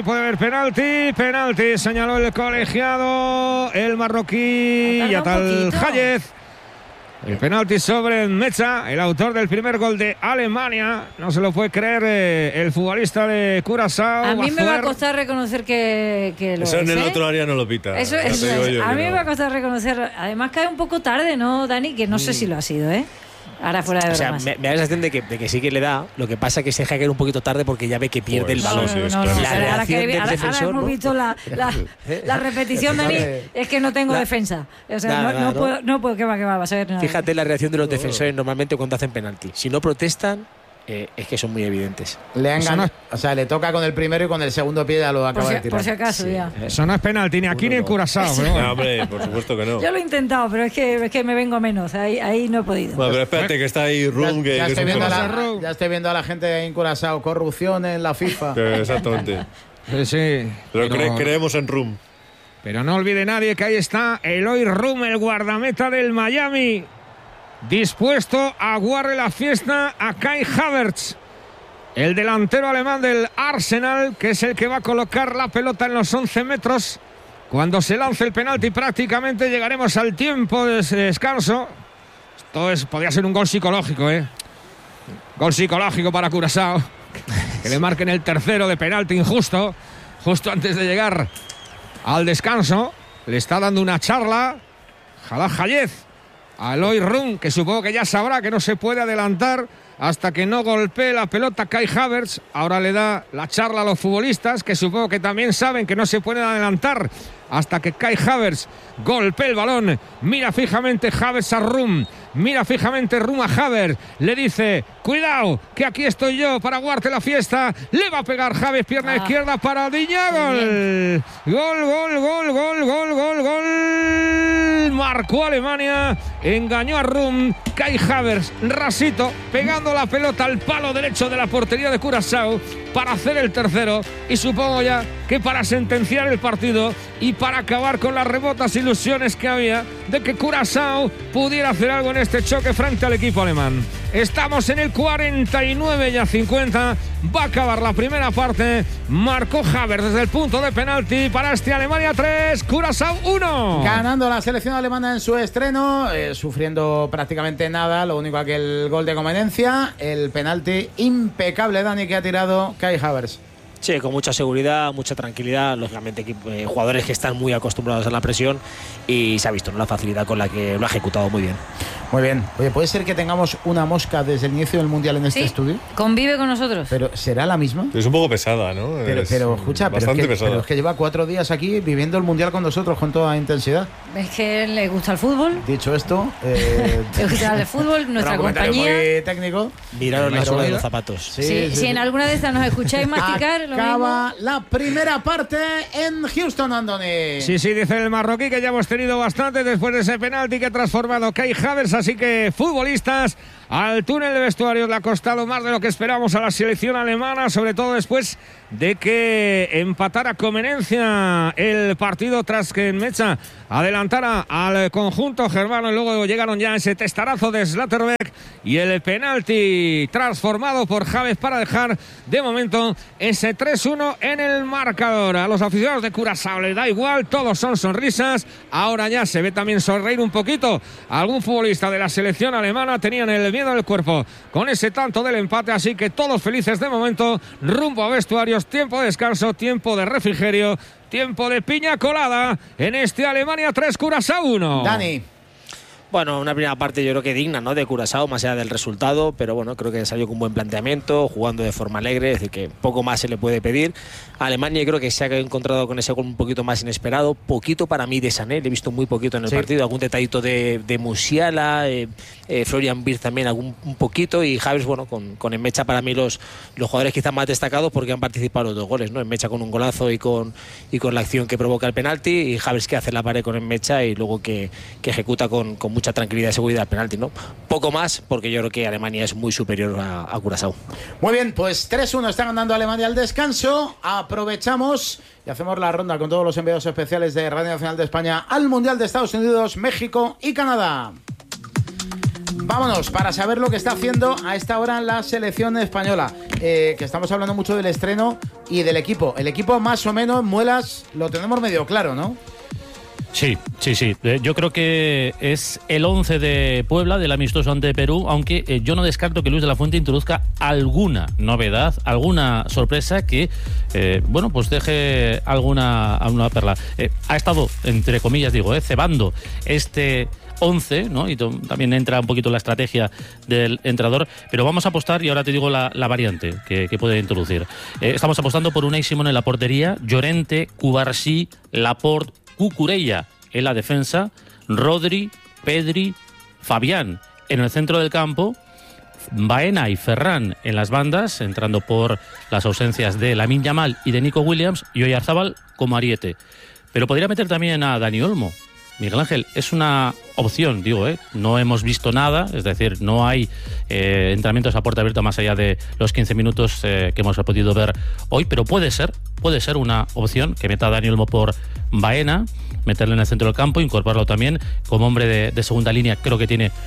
Penalti, señaló el colegiado, el marroquí Yatal Hayez. El penalti sobre Mecha, el autor del primer gol de Alemania. No se lo puede creer el futbolista de Curazao. A mí me va a costar reconocer que lo eso es, en el otro área no lo pita. Eso es. A mí me va a costar reconocer. Además cae un poco tarde, ¿no, Dani? Que no sé si lo ha sido, ¿eh? Ahora fuera de bromas. O sea, me da la sensación de que sí que le da. Lo que pasa es que se deja caer un poquito tarde porque ya ve que pierde el balón. La reacción del defensor. Ahora hemos visto la repetición, Dani. Es que no tengo defensa. O sea, no puedo. ¿Qué va a ser? Fíjate la reacción de los defensores normalmente cuando hacen penalti. Si no protestan, es que son muy evidentes. Le han ganado, o sea, le toca con el primero y con el segundo pie ya lo acaba de tirar. Por si acaso, ya. Eso no es penalti ni aquí ni en Curazao. No, hombre, por supuesto que no. Yo lo he intentado, pero es que me vengo menos. Ahí no he podido. Bueno, pero espérate, que está ahí Rum. Ya estoy viendo a la gente en Curazao. Corrupción en la FIFA. Exactamente. Sí. Pero creemos en Rum. Pero no olvide nadie que ahí está Eloy Rum, el guardameta del Miami, dispuesto a aguarle la fiesta a Kai Havertz, el delantero alemán del Arsenal, que es el que va a colocar la pelota en los 11 metros. Cuando se lance el penalti prácticamente llegaremos al tiempo de descanso. Esto podría ser un gol psicológico, ¿eh? Gol psicológico para Curazao, que le marquen el tercero de penalti injusto, justo antes de llegar al descanso. Le está dando una charla Jalal Hayez a Eloy Rum, que supongo que ya sabrá que no se puede adelantar hasta que no golpee la pelota Kai Havertz. Ahora le da la charla a los futbolistas, que supongo que también saben que no se pueden adelantar hasta que Kai Havertz golpee el balón. Mira fijamente Havertz a Rum, mira fijamente Rum a Havertz, le dice: cuidado, que aquí estoy yo para aguarte la fiesta. Le va a pegar Havertz, pierna izquierda para Diña. Gol. Marcó Alemania, engañó a Rum. Kai Havertz, rasito, pegando la pelota al palo derecho de la portería de Curazao para hacer el tercero, y supongo ya que para sentenciar el partido y para acabar con las remotas ilusiones que había de que Curazao pudiera hacer algo en este choque frente al equipo alemán. Estamos en el 49 y a 50. Va a acabar la primera parte. Marcó Havertz desde el punto de penalti para este Alemania 3, Curazao 1. Ganando la selección alemana en su estreno, sufriendo prácticamente nada. Lo único que el gol de conveniencia, el penalti impecable, Dani, que ha tirado Kai Havertz. Sí, con mucha seguridad, mucha tranquilidad, lógicamente jugadores que están muy acostumbrados a la presión, y se ha visto, ¿no?, la facilidad con la que lo ha ejecutado muy bien. Muy bien. Oye, ¿puede ser que tengamos una mosca desde el inicio del Mundial en este estudio? Convive con nosotros. Pero ¿será la misma? Es un poco pesada, ¿no? Pero escucha, pero es que lleva 4 días aquí viviendo el Mundial con nosotros con toda intensidad. Es que le gusta el fútbol. Dicho esto, le gusta el fútbol, nuestra compañía. Muy técnico. Miraron la suela de los zapatos. Si en alguna de estas nos escucháis masticar, acaba la primera parte en Houston, Andoni. Sí, dice el marroquí que ya hemos tenido bastante después de ese penalti que ha transformado Kai Havertz, así que futbolistas al túnel de vestuarios le ha costado más de lo que esperamos a la selección alemana, sobre todo después de que empatara Comenencia el partido tras que Mecha adelantara al conjunto germano, y luego llegaron ya ese testarazo de Schlotterbeck y el penalti transformado por Havertz para dejar de momento ese 3-1 en el marcador. A los aficionados de Curazao les da igual, todos son sonrisas. Ahora ya se ve también sonreír un poquito algún futbolista de la selección alemana. Tenían el miedo del cuerpo con ese tanto del empate, así que todos felices de momento, rumbo a vestuarios, tiempo de descanso, tiempo de refrigerio, tiempo de piña colada en este Alemania 3, Curazao 1. Dani. Bueno, una primera parte yo creo que digna, ¿no?, de Curazao, más allá del resultado, pero bueno, creo que salió con buen planteamiento, jugando de forma alegre, es decir, que poco más se le puede pedir. Alemania creo que se ha encontrado con ese gol un poquito más inesperado, poquito para mí de Sané, le he visto muy poquito en el partido, algún detallito de Musiala, Florian Wirtz también un poquito, y Havertz, bueno, con Enmecha para mí los jugadores quizás más destacados porque han participado en los 2 goles, ¿no? Enmecha con un golazo y con la acción que provoca el penalti, y Havertz que hace la pared con Enmecha y luego que ejecuta con mucha tranquilidad y seguridad el penalti, ¿no? Poco más, porque yo creo que Alemania es muy superior a Curazao. Muy bien, pues 3-1 está ganando Alemania al descanso. Aprovechamos y hacemos la ronda con todos los enviados especiales de Radio Nacional de España al Mundial de Estados Unidos, México y Canadá. Vámonos para saber lo que está haciendo a esta hora la selección española, que estamos hablando mucho del estreno y del equipo. El equipo más o menos, Muelas, lo tenemos medio claro, ¿no? Sí. Yo creo que es el 11 de Puebla, del amistoso ante Perú, aunque yo no descarto que Luis de la Fuente introduzca alguna novedad, alguna sorpresa que, pues deje alguna perla. Ha estado, entre comillas digo, cebando este 11, ¿no? Y también entra un poquito la estrategia del entrenador, pero vamos a apostar, y ahora te digo la variante que puede introducir. Estamos apostando por Unai Simón en la portería, Llorente, Cubarsí, Laporte, Cucurella en la defensa, Rodri, Pedri, Fabián en el centro del campo, Baena y Ferran en las bandas, entrando por las ausencias de Lamine Yamal y de Nico Williams, y Oyarzabal como ariete. Pero podría meter también a Dani Olmo. Miguel Ángel, es una opción, no hemos visto nada, es decir, no hay entrenamientos a puerta abierta más allá de los 15 minutos que hemos podido ver hoy, pero puede ser una opción que meta a Dani Olmo por Baena, meterle en el centro del campo, incorporarlo también como hombre de segunda línea. Creo que tiene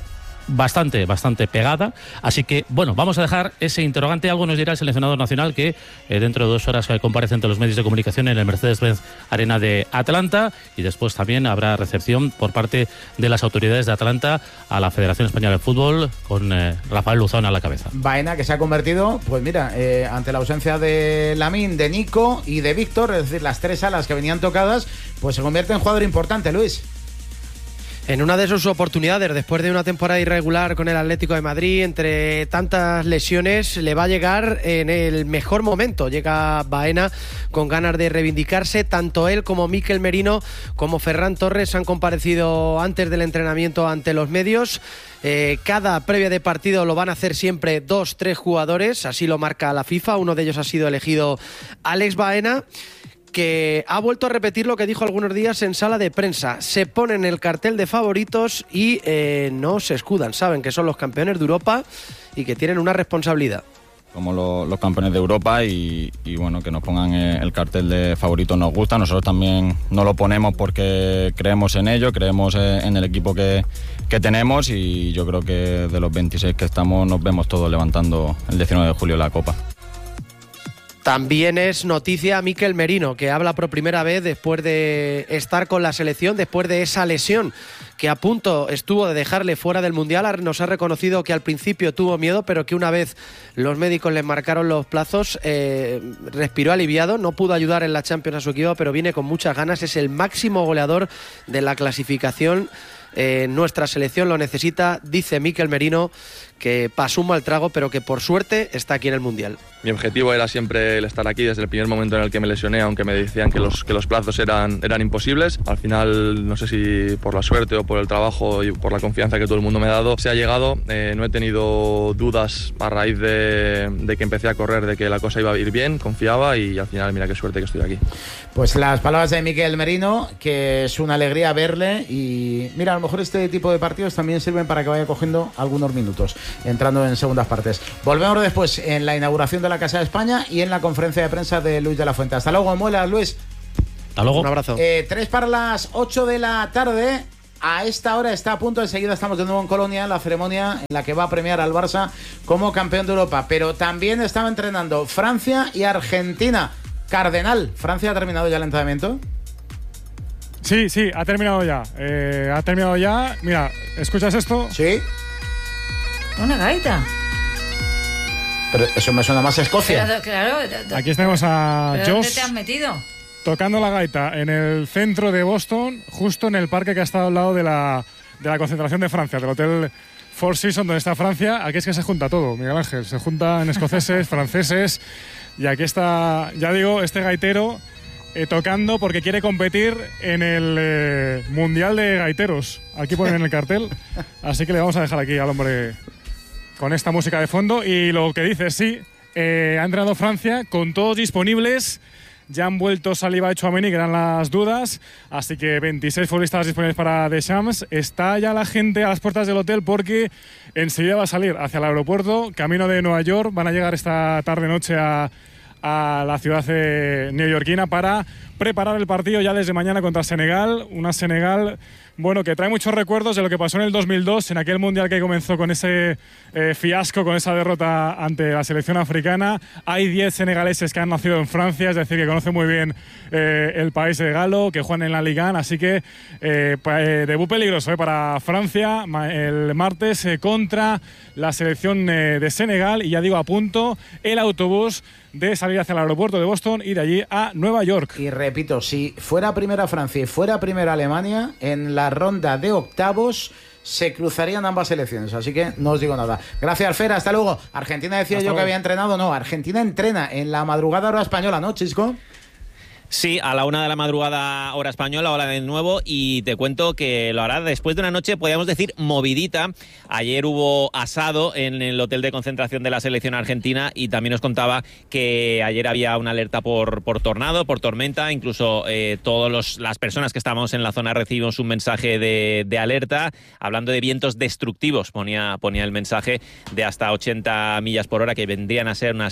bastante pegada, así que bueno, vamos a dejar ese interrogante. Algo nos dirá el seleccionador nacional, que dentro de 2 horas comparece ante los medios de comunicación en el Mercedes-Benz Arena de Atlanta, y después también habrá recepción por parte de las autoridades de Atlanta a la Federación Española de Fútbol, con Rafael Luzón a la cabeza. Baena, que se ha convertido, pues mira, ante la ausencia de Lamine, de Nico y de Víctor, es decir, las 3 alas que venían tocadas, pues se convierte en jugador importante, Luis. En una de sus oportunidades, después de una temporada irregular con el Atlético de Madrid, entre tantas lesiones, le va a llegar en el mejor momento. Llega Baena con ganas de reivindicarse. Tanto él como Mikel Merino, como Ferran Torres han comparecido antes del entrenamiento ante los medios. Cada previa de partido lo van a hacer siempre 2-3 jugadores, así lo marca la FIFA. Uno de ellos ha sido elegido Alex Baena, que ha vuelto a repetir lo que dijo algunos días en sala de prensa. Se ponen el cartel de favoritos y no se escudan. Saben que son los campeones de Europa y que tienen una responsabilidad. Como los campeones de Europa y bueno, que nos pongan el cartel de favoritos nos gusta. Nosotros también nos lo ponemos porque creemos en ello, creemos en el equipo que tenemos, y yo creo que de los 26 que estamos nos vemos todos levantando el 19 de julio la Copa. También es noticia Mikel Merino, que habla por primera vez después de estar con la selección, después de esa lesión que a punto estuvo de dejarle fuera del Mundial. Nos ha reconocido que al principio tuvo miedo, pero que una vez los médicos le marcaron los plazos, respiró aliviado. No pudo ayudar en la Champions a su equipo, pero viene con muchas ganas. Es el máximo goleador de la clasificación nuestra selección lo necesita, dice Mikel Merino, que pasó un mal trago, pero que por suerte está aquí en el Mundial. Mi objetivo era siempre el estar aquí desde el primer momento en el que me lesioné, aunque me decían que los plazos eran imposibles. Al final, no sé si por la suerte o por el trabajo y por la confianza que todo el mundo me ha dado, se ha llegado. No he tenido dudas a raíz de que empecé a correr, de que la cosa iba a ir bien, confiaba y al final mira qué suerte que estoy aquí. Pues las palabras de Mikel Merino, que es una alegría verle, y mira, a lo mejor este tipo de partidos también sirven para que vaya cogiendo algunos minutos, entrando en segundas partes. Volvemos después en la inauguración de la Casa de España y en la conferencia de prensa de Luis de la Fuente. Hasta luego, muelas, Luis. Hasta luego. Un abrazo. 3 para las 8 de la tarde. A esta hora está a punto, enseguida estamos de nuevo en Colonia, en la ceremonia en la que va a premiar al Barça como campeón de Europa. Pero también estaba entrenando Francia y Argentina. Cardenal, ¿Francia ha terminado ya el entrenamiento? Sí, ha terminado ya. Mira, ¿escuchas esto? Sí. Una gaita. Pero eso me suena más a Escocia. Pero, claro. Aquí tenemos a Josh. ¿Dónde te has metido? Tocando la gaita en el centro de Boston, justo en el parque que ha estado al lado de la concentración de Francia, del Hotel Four Seasons donde está Francia. Aquí es que se junta todo, Miguel Ángel. Se juntan escoceses, franceses, y aquí está, ya digo, este gaitero tocando porque quiere competir en el Mundial de Gaiteros. Aquí ponen en el cartel. Así que le vamos a dejar aquí al hombre con esta música de fondo. Y lo que dice, sí, ha entrenado Francia con todos disponibles. Ya han vuelto Saliba y Tchouaméni, que eran las dudas. Así que 26 futbolistas disponibles para Deschamps. Está ya la gente a las puertas del hotel porque enseguida va a salir hacia el aeropuerto, camino de Nueva York. Van a llegar esta tarde-noche a la ciudad neoyorquina para preparar el partido ya desde mañana contra Senegal. Una Senegal, bueno, que trae muchos recuerdos de lo que pasó en el 2002, en aquel mundial que comenzó con ese fiasco, con esa derrota ante la selección africana. Hay 10 senegaleses que han nacido en Francia, es decir, que conocen muy bien el país de galo, que juegan en la Ligue 1, así que debut peligroso para Francia el martes contra la selección de Senegal. Y ya digo, a punto el autobús de salir hacia el aeropuerto de Boston y de allí a Nueva York. Y repito, si fuera primera Francia y fuera primera Alemania, en la ronda de octavos se cruzarían ambas selecciones, así que no os digo nada. Gracias, Fer, hasta luego. Argentina decía yo que había entrenado, no, Argentina entrena en la madrugada hora española, ¿no, Chisco? Sí, a la 1 de la madrugada hora española, hora de nuevo, y te cuento que lo hará después de una noche, podríamos decir, movidita. Ayer hubo asado en el hotel de concentración de la selección argentina y también os contaba que ayer había una alerta por tornado, por tormenta, incluso todas las personas que estábamos en la zona recibimos un mensaje de alerta, hablando de vientos destructivos, ponía el mensaje, de hasta 80 millas por hora, que vendrían a ser unas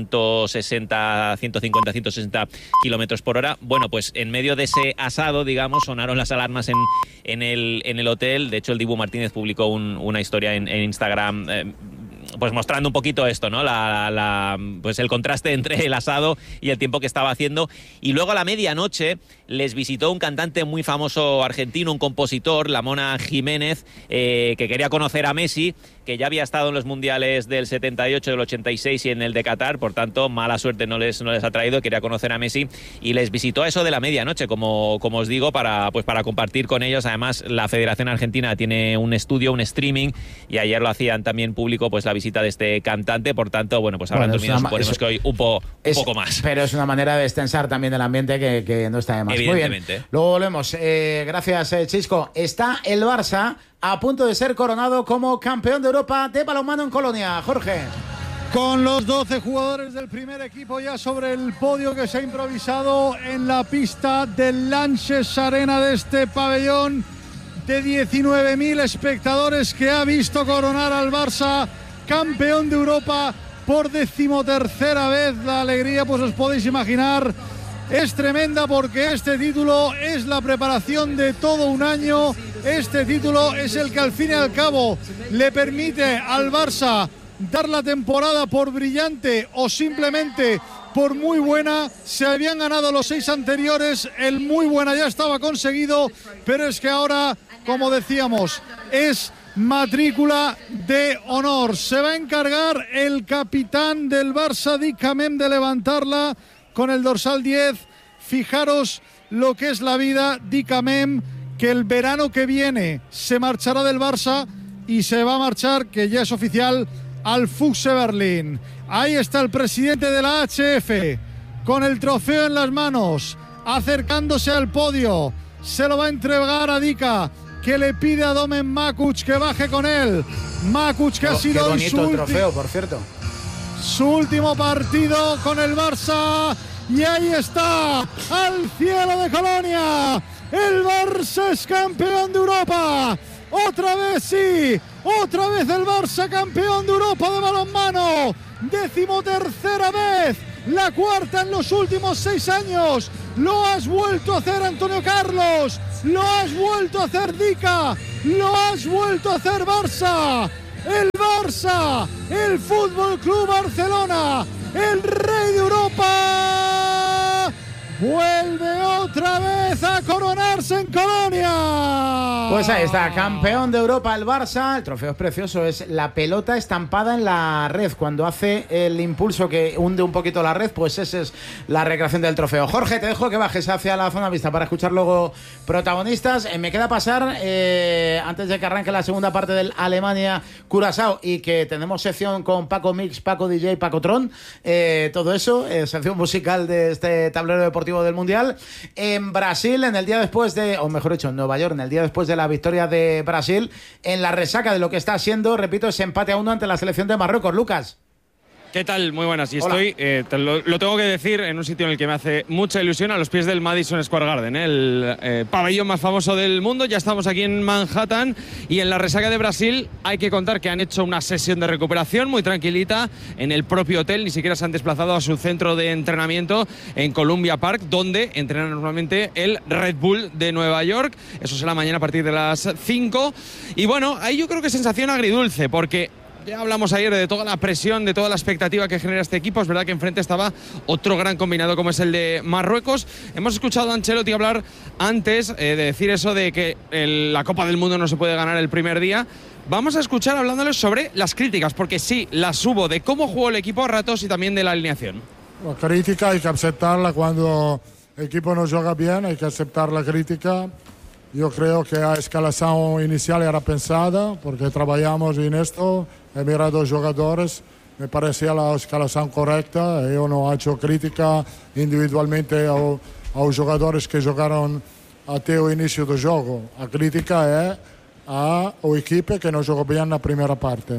160 kilómetros por hora. Bueno, pues en medio de ese asado, digamos, sonaron las alarmas en el hotel. De hecho, el Dibu Martínez publicó una historia en Instagram pues mostrando un poquito esto, ¿no? Pues el contraste entre el asado y el tiempo que estaba haciendo. Y luego a la medianoche les visitó un cantante muy famoso argentino, un compositor, la Mona Jiménez, que quería conocer a Messi, que ya había estado en los mundiales del 78, del 86 y en el de Qatar, por tanto, mala suerte no les ha traído, quería conocer a Messi y les visitó a eso de la medianoche, como os digo, para compartir con ellos. Además, la Federación Argentina tiene un estudio, un streaming, y ayer lo hacían también público, pues la visita de este cantante, por tanto, bueno, pues habrán dormido, suponemos que hoy un poco más. Pero es una manera de destensar también el ambiente que no está de más. Evidentemente. Muy bien. Luego volvemos. Gracias, Chisco. Está el Barça a punto de ser coronado como campeón de Europa de balonmano en Colonia. Jorge. Con los 12 jugadores del primer equipo ya sobre el podio que se ha improvisado en la pista del Lanxess Arena de este pabellón de 19.000 espectadores, que ha visto coronar al Barça campeón de Europa por 13ª vez. La alegría, pues os podéis imaginar, es tremenda, porque este título es la preparación de todo un año. Este título es el que al fin y al cabo le permite al Barça dar la temporada por brillante o simplemente por muy buena. Se habían ganado los 6 anteriores, el muy buena ya estaba conseguido, pero es que ahora, como decíamos, es matrícula de honor. Se va a encargar el capitán del Barça, Dick Hamem, de levantarla con el dorsal 10. Fijaros lo que es la vida, Dick Hamem, que el verano que viene se marchará del Barça y se va a marchar, que ya es oficial, al Füchse Berlín. Ahí está el presidente de la HF con el trofeo en las manos, acercándose al podio. Se lo va a entregar a Dika, que le pide a Domen Makuc que baje con él. Makuc, que ha sido qué bonito el trofeo, por cierto. Su último partido con el Barça. Y ahí está, al cielo de Colonia. El Barça es campeón de Europa. Otra vez sí, otra vez el Barça campeón de Europa de balonmano. 13ª vez, la cuarta en los últimos 6 años. Lo has vuelto a hacer, Antonio Carlos. Lo has vuelto a hacer, Dika. Lo has vuelto a hacer, Barça. El Barça, el Fútbol Club Barcelona, el rey de Europa, vuelve otra vez a coronarse en Colonia. Pues ahí está, campeón de Europa el Barça. El trofeo es precioso, es la pelota estampada en la red. Cuando hace el impulso que hunde un poquito la red, pues esa es la recreación del trofeo. Jorge, te dejo que bajes hacia la zona vista para escuchar luego protagonistas. Me queda pasar, antes de que arranque la segunda parte del Alemania-Curazao, y que tenemos sección con Paco Mix, Paco DJ, Paco Tron, todo eso, sección musical de este tablero deportivo del Mundial. En Brasil, en el día después de, o mejor dicho, en Nueva York, en el día después de la victoria de Brasil, en la resaca de lo que está siendo, repito, ese empate a 1 ante la selección de Marruecos. Lucas. ¿Qué tal? Muy buenas. Y Hola. estoy, lo tengo que decir, en un sitio en el que me hace mucha ilusión, a los pies del Madison Square Garden, el pabellón más famoso del mundo. Ya estamos aquí en Manhattan y en la resaca de Brasil hay que contar que han hecho una sesión de recuperación muy tranquilita en el propio hotel. Ni siquiera se han desplazado a su centro de entrenamiento en Columbia Park, donde entrena normalmente el Red Bull de Nueva York. Eso será mañana a partir de las 5. Y bueno, ahí yo creo que sensación agridulce, porque ya hablamos ayer de toda la presión, de toda la expectativa que genera este equipo. Es verdad que enfrente estaba otro gran combinado como es el de Marruecos. Hemos escuchado a Ancelotti hablar antes de decir eso de que la Copa del Mundo no se puede ganar el primer día. Vamos a escuchar hablándoles sobre las críticas, porque sí, las hubo de cómo jugó el equipo a ratos y también de la alineación. La crítica hay que aceptarla cuando el equipo no juega bien, hay que aceptar la crítica. Yo creo que la escalación inicial era pensada, porque trabajamos en esto. He mirado a los jugadores, me parecía la escalación correcta. Yo no he hecho crítica individualmente a los jugadores que jugaron até el inicio del juego. La crítica es al equipo que no jugó bien la primera parte.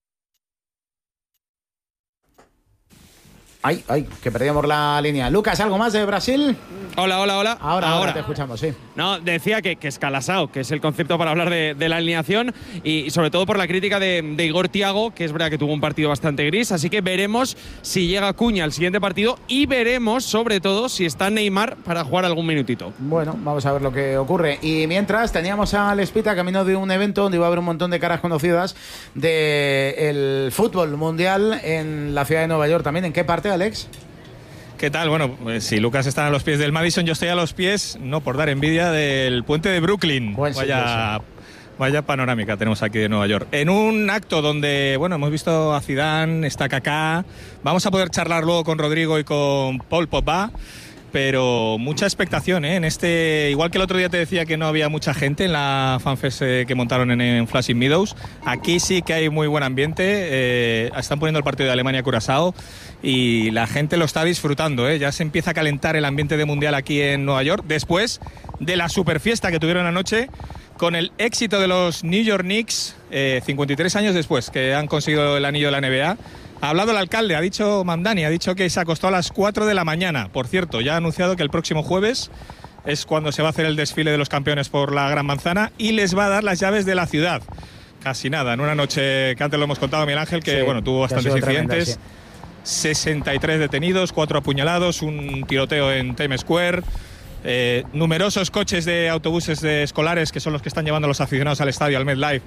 Ay, que perdíamos la línea. Lucas, ¿algo más de Brasil? Hola. Ahora te escuchamos, sí. No, decía que escalasao, que es el concepto para hablar de la alineación, y sobre todo por la crítica de Igor Thiago, que es verdad que tuvo un partido bastante gris, así que veremos si llega Cuña al siguiente partido y veremos sobre todo si está Neymar para jugar algún minutito. Bueno, vamos a ver lo que ocurre. Y mientras teníamos a Lespita camino de un evento donde iba a haber un montón de caras conocidas del fútbol mundial en la ciudad de Nueva York también. ¿En qué parte, Alex? ¿Qué tal? Bueno, pues si Lucas está a los pies del Madison, yo estoy a los pies, no por dar envidia, del puente de Brooklyn. Vaya panorámica tenemos aquí de Nueva York. En un acto donde, bueno, hemos visto a Zidane, está Kaká. Vamos a poder charlar luego con Rodrigo y con Paul Pogba. Pero mucha expectación, ¿eh? En este, igual que el otro día te decía que no había mucha gente en la fanfest que montaron en Flushing Meadows, aquí sí que hay muy buen ambiente. Están poniendo el partido de Alemania-Curazao y la gente lo está disfrutando, ¿eh? Ya se empieza a calentar el ambiente de mundial aquí en Nueva York después de la superfiesta que tuvieron anoche con el éxito de los New York Knicks, 53 años después que han conseguido el anillo de la NBA. Ha hablado el alcalde, ha dicho Mamdani, ha dicho que se acostó a las 4 de la mañana. Por cierto, ya ha anunciado que el próximo jueves es cuando se va a hacer el desfile de los campeones por la Gran Manzana y les va a dar las llaves de la ciudad. Casi nada, en una noche que antes lo hemos contado, Miguel Ángel, que sí, bueno, tuvo bastantes incidentes. 63 detenidos, 4 apuñalados, un tiroteo en Times Square. Numerosos coches de autobuses de escolares, que son los que están llevando a los aficionados al estadio, al MetLife,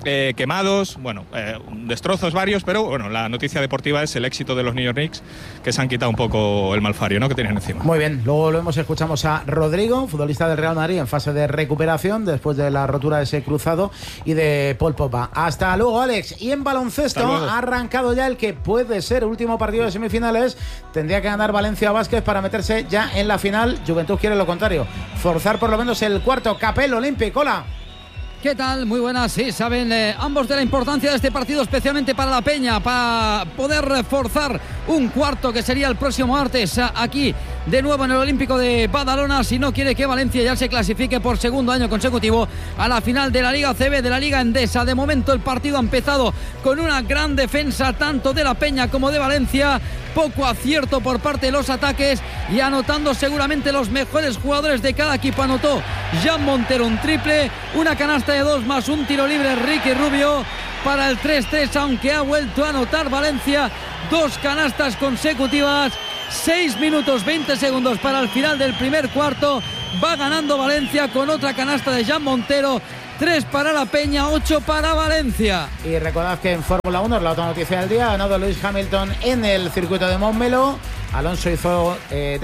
quemados, bueno, destrozos varios, pero bueno, la noticia deportiva es el éxito de los New York Knicks, que se han quitado un poco el malfario, ¿no?, que tenían encima. Muy bien, luego volvemos, escuchamos a Rodrigo, futbolista del Real Madrid en fase de recuperación después de la rotura de ese cruzado, y de Paul Pogba. Hasta luego, Alex. Y en baloncesto ha arrancado ya el que puede ser último partido de semifinales. Tendría que ganar Valencia Vázquez para meterse ya en la final. Juventud quiere lo contrario, forzar por lo menos el cuarto. Capel Olympic, hola. ¿Qué tal? Muy buenas. Sí, saben ambos de la importancia de este partido, especialmente para la Peña, para poder reforzar un cuarto que sería el próximo martes aquí de nuevo en el Olímpico de Badalona, si no quiere que Valencia ya se clasifique por segundo año consecutivo a la final de la Liga CB, de la Liga Endesa. De momento el partido ha empezado con una gran defensa tanto de la Peña como de Valencia, poco acierto por parte de los ataques y anotando seguramente los mejores jugadores de cada equipo. Anotó Jan Montero un triple, una canasta de 2 más un tiro libre Ricky Rubio para el 3-3, aunque ha vuelto a anotar Valencia 2 canastas consecutivas. 6 minutos 20 segundos para el final del primer cuarto. Va ganando Valencia con otra canasta de Jan Montero. 3 para la Peña, 8 para Valencia. Y recordad que en Fórmula 1 es la otra noticia del día. Ha ganado Lewis Hamilton en el circuito de Montmeló. Alonso hizo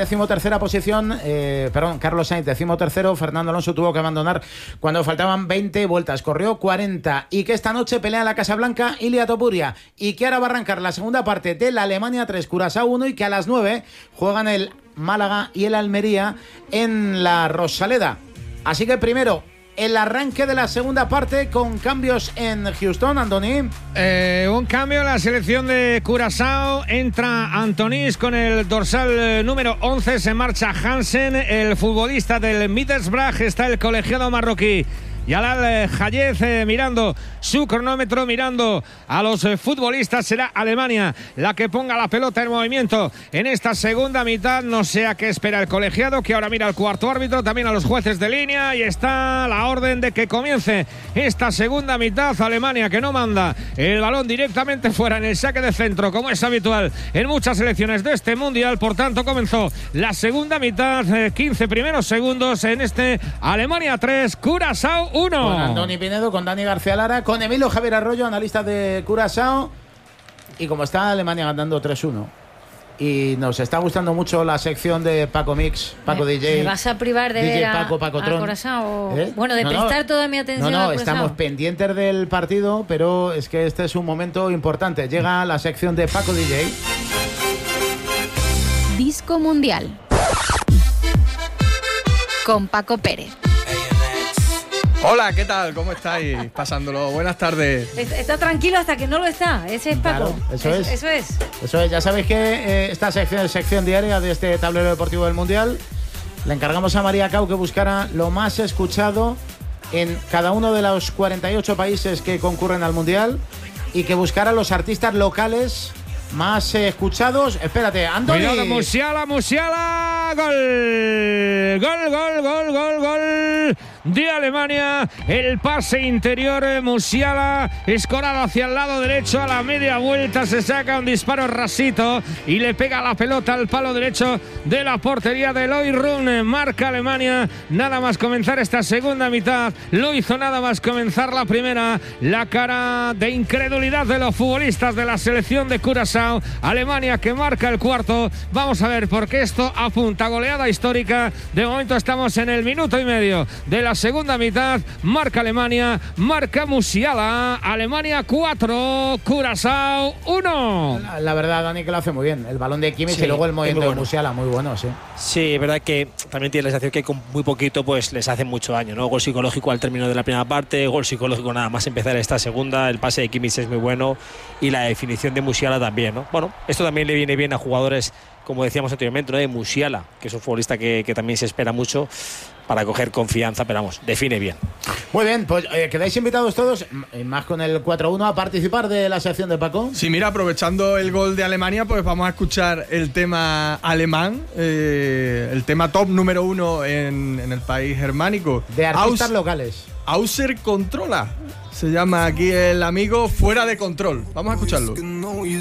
13ª posición, Carlos Sainz 13º, Fernando Alonso tuvo que abandonar cuando faltaban 20 vueltas, corrió 40. Y que esta noche pelea en la Casa Blanca Ilia Topuria, y que ahora va a arrancar la segunda parte de la Alemania 3, Curazao 1, y que a las 9 juegan el Málaga y el Almería en la Rosaleda. Así que primero el arranque de la segunda parte con cambios en Houston, Andoni. Un cambio en la selección de Curazao. Entra Antonis con el dorsal número 11. Se marcha Hansen, el futbolista del Middlesbrough. Está el colegiado marroquí Yalal Hayez mirando su cronómetro, mirando a los futbolistas. Será Alemania la que ponga la pelota en movimiento en esta segunda mitad. No sé a qué espera el colegiado, que ahora mira al cuarto árbitro, también a los jueces de línea, y está la orden de que comience esta segunda mitad. Alemania, que no manda el balón directamente fuera en el saque de centro, como es habitual en muchas selecciones de este mundial. Por tanto, comenzó la segunda mitad, 15 primeros segundos en este Alemania 3, Curazao 1. Con Andoni Pinedo, con Dani García Lara, con Emilio Javier Arroyo, analista de Curazao. Y como está Alemania ganando 3-1. Y nos está gustando mucho la sección de Paco Mix, Paco DJ. ¿Me vas a privar de DJ ver Paco Tron? Curazao? Bueno, de prestar toda mi atención a Curazao. Estamos pendientes del partido, pero es que este es un momento importante. Llega la sección de Paco DJ. Disco Mundial con Paco Pérez. Hola, ¿qué tal? ¿Cómo estáis? Pasándolo. Buenas tardes. Está tranquilo hasta que no lo está. Ese es Paco. Claro, eso es. Ya sabéis que esta sección es sección diaria de este tablero deportivo del Mundial. Le encargamos a María Cau que buscara lo más escuchado en cada uno de los 48 países que concurren al Mundial y que buscara los artistas locales más escuchados. Espérate, Andoni. Cuidado, Musiala, gol de Alemania. El pase interior, Musiala, escorado hacia el lado derecho, a la media vuelta se saca un disparo rasito y le pega la pelota al palo derecho de la portería de Eloy Run. Marca Alemania nada más comenzar esta segunda mitad. Lo hizo nada más comenzar la primera. La cara de incredulidad de los futbolistas de la selección de Curazao. Alemania que marca el cuarto. Vamos a ver, porque esto apunta a goleada histórica. De momento estamos en el minuto y medio de la segunda mitad. Marca Alemania, marca Musiala. Alemania 4, Curazao 1. La verdad, Dani, que lo hace muy bien. El balón de Kimmich, sí, y luego el movimiento de Musiala, muy bueno, sí. Sí, es verdad que también tiene la sensación que con muy poquito pues les hace mucho daño, ¿no? Gol psicológico al término de la primera parte, gol psicológico nada más empezar esta segunda. El pase de Kimmich es muy bueno y la definición de Musiala también, ¿no? Bueno, esto también le viene bien a jugadores, como decíamos anteriormente, ¿no? De Musiala, que es un futbolista que también se espera mucho para coger confianza, pero vamos, define bien. Muy bien, pues quedáis invitados todos, más con el 4-1, a participar de la sección de Paco. Sí, mira, aprovechando el gol de Alemania, pues vamos a escuchar el tema alemán, el tema top número 1 en el país germánico. De artistas locales. Außer Controla, se llama aquí el amigo Fuera de Control. Vamos a escucharlo.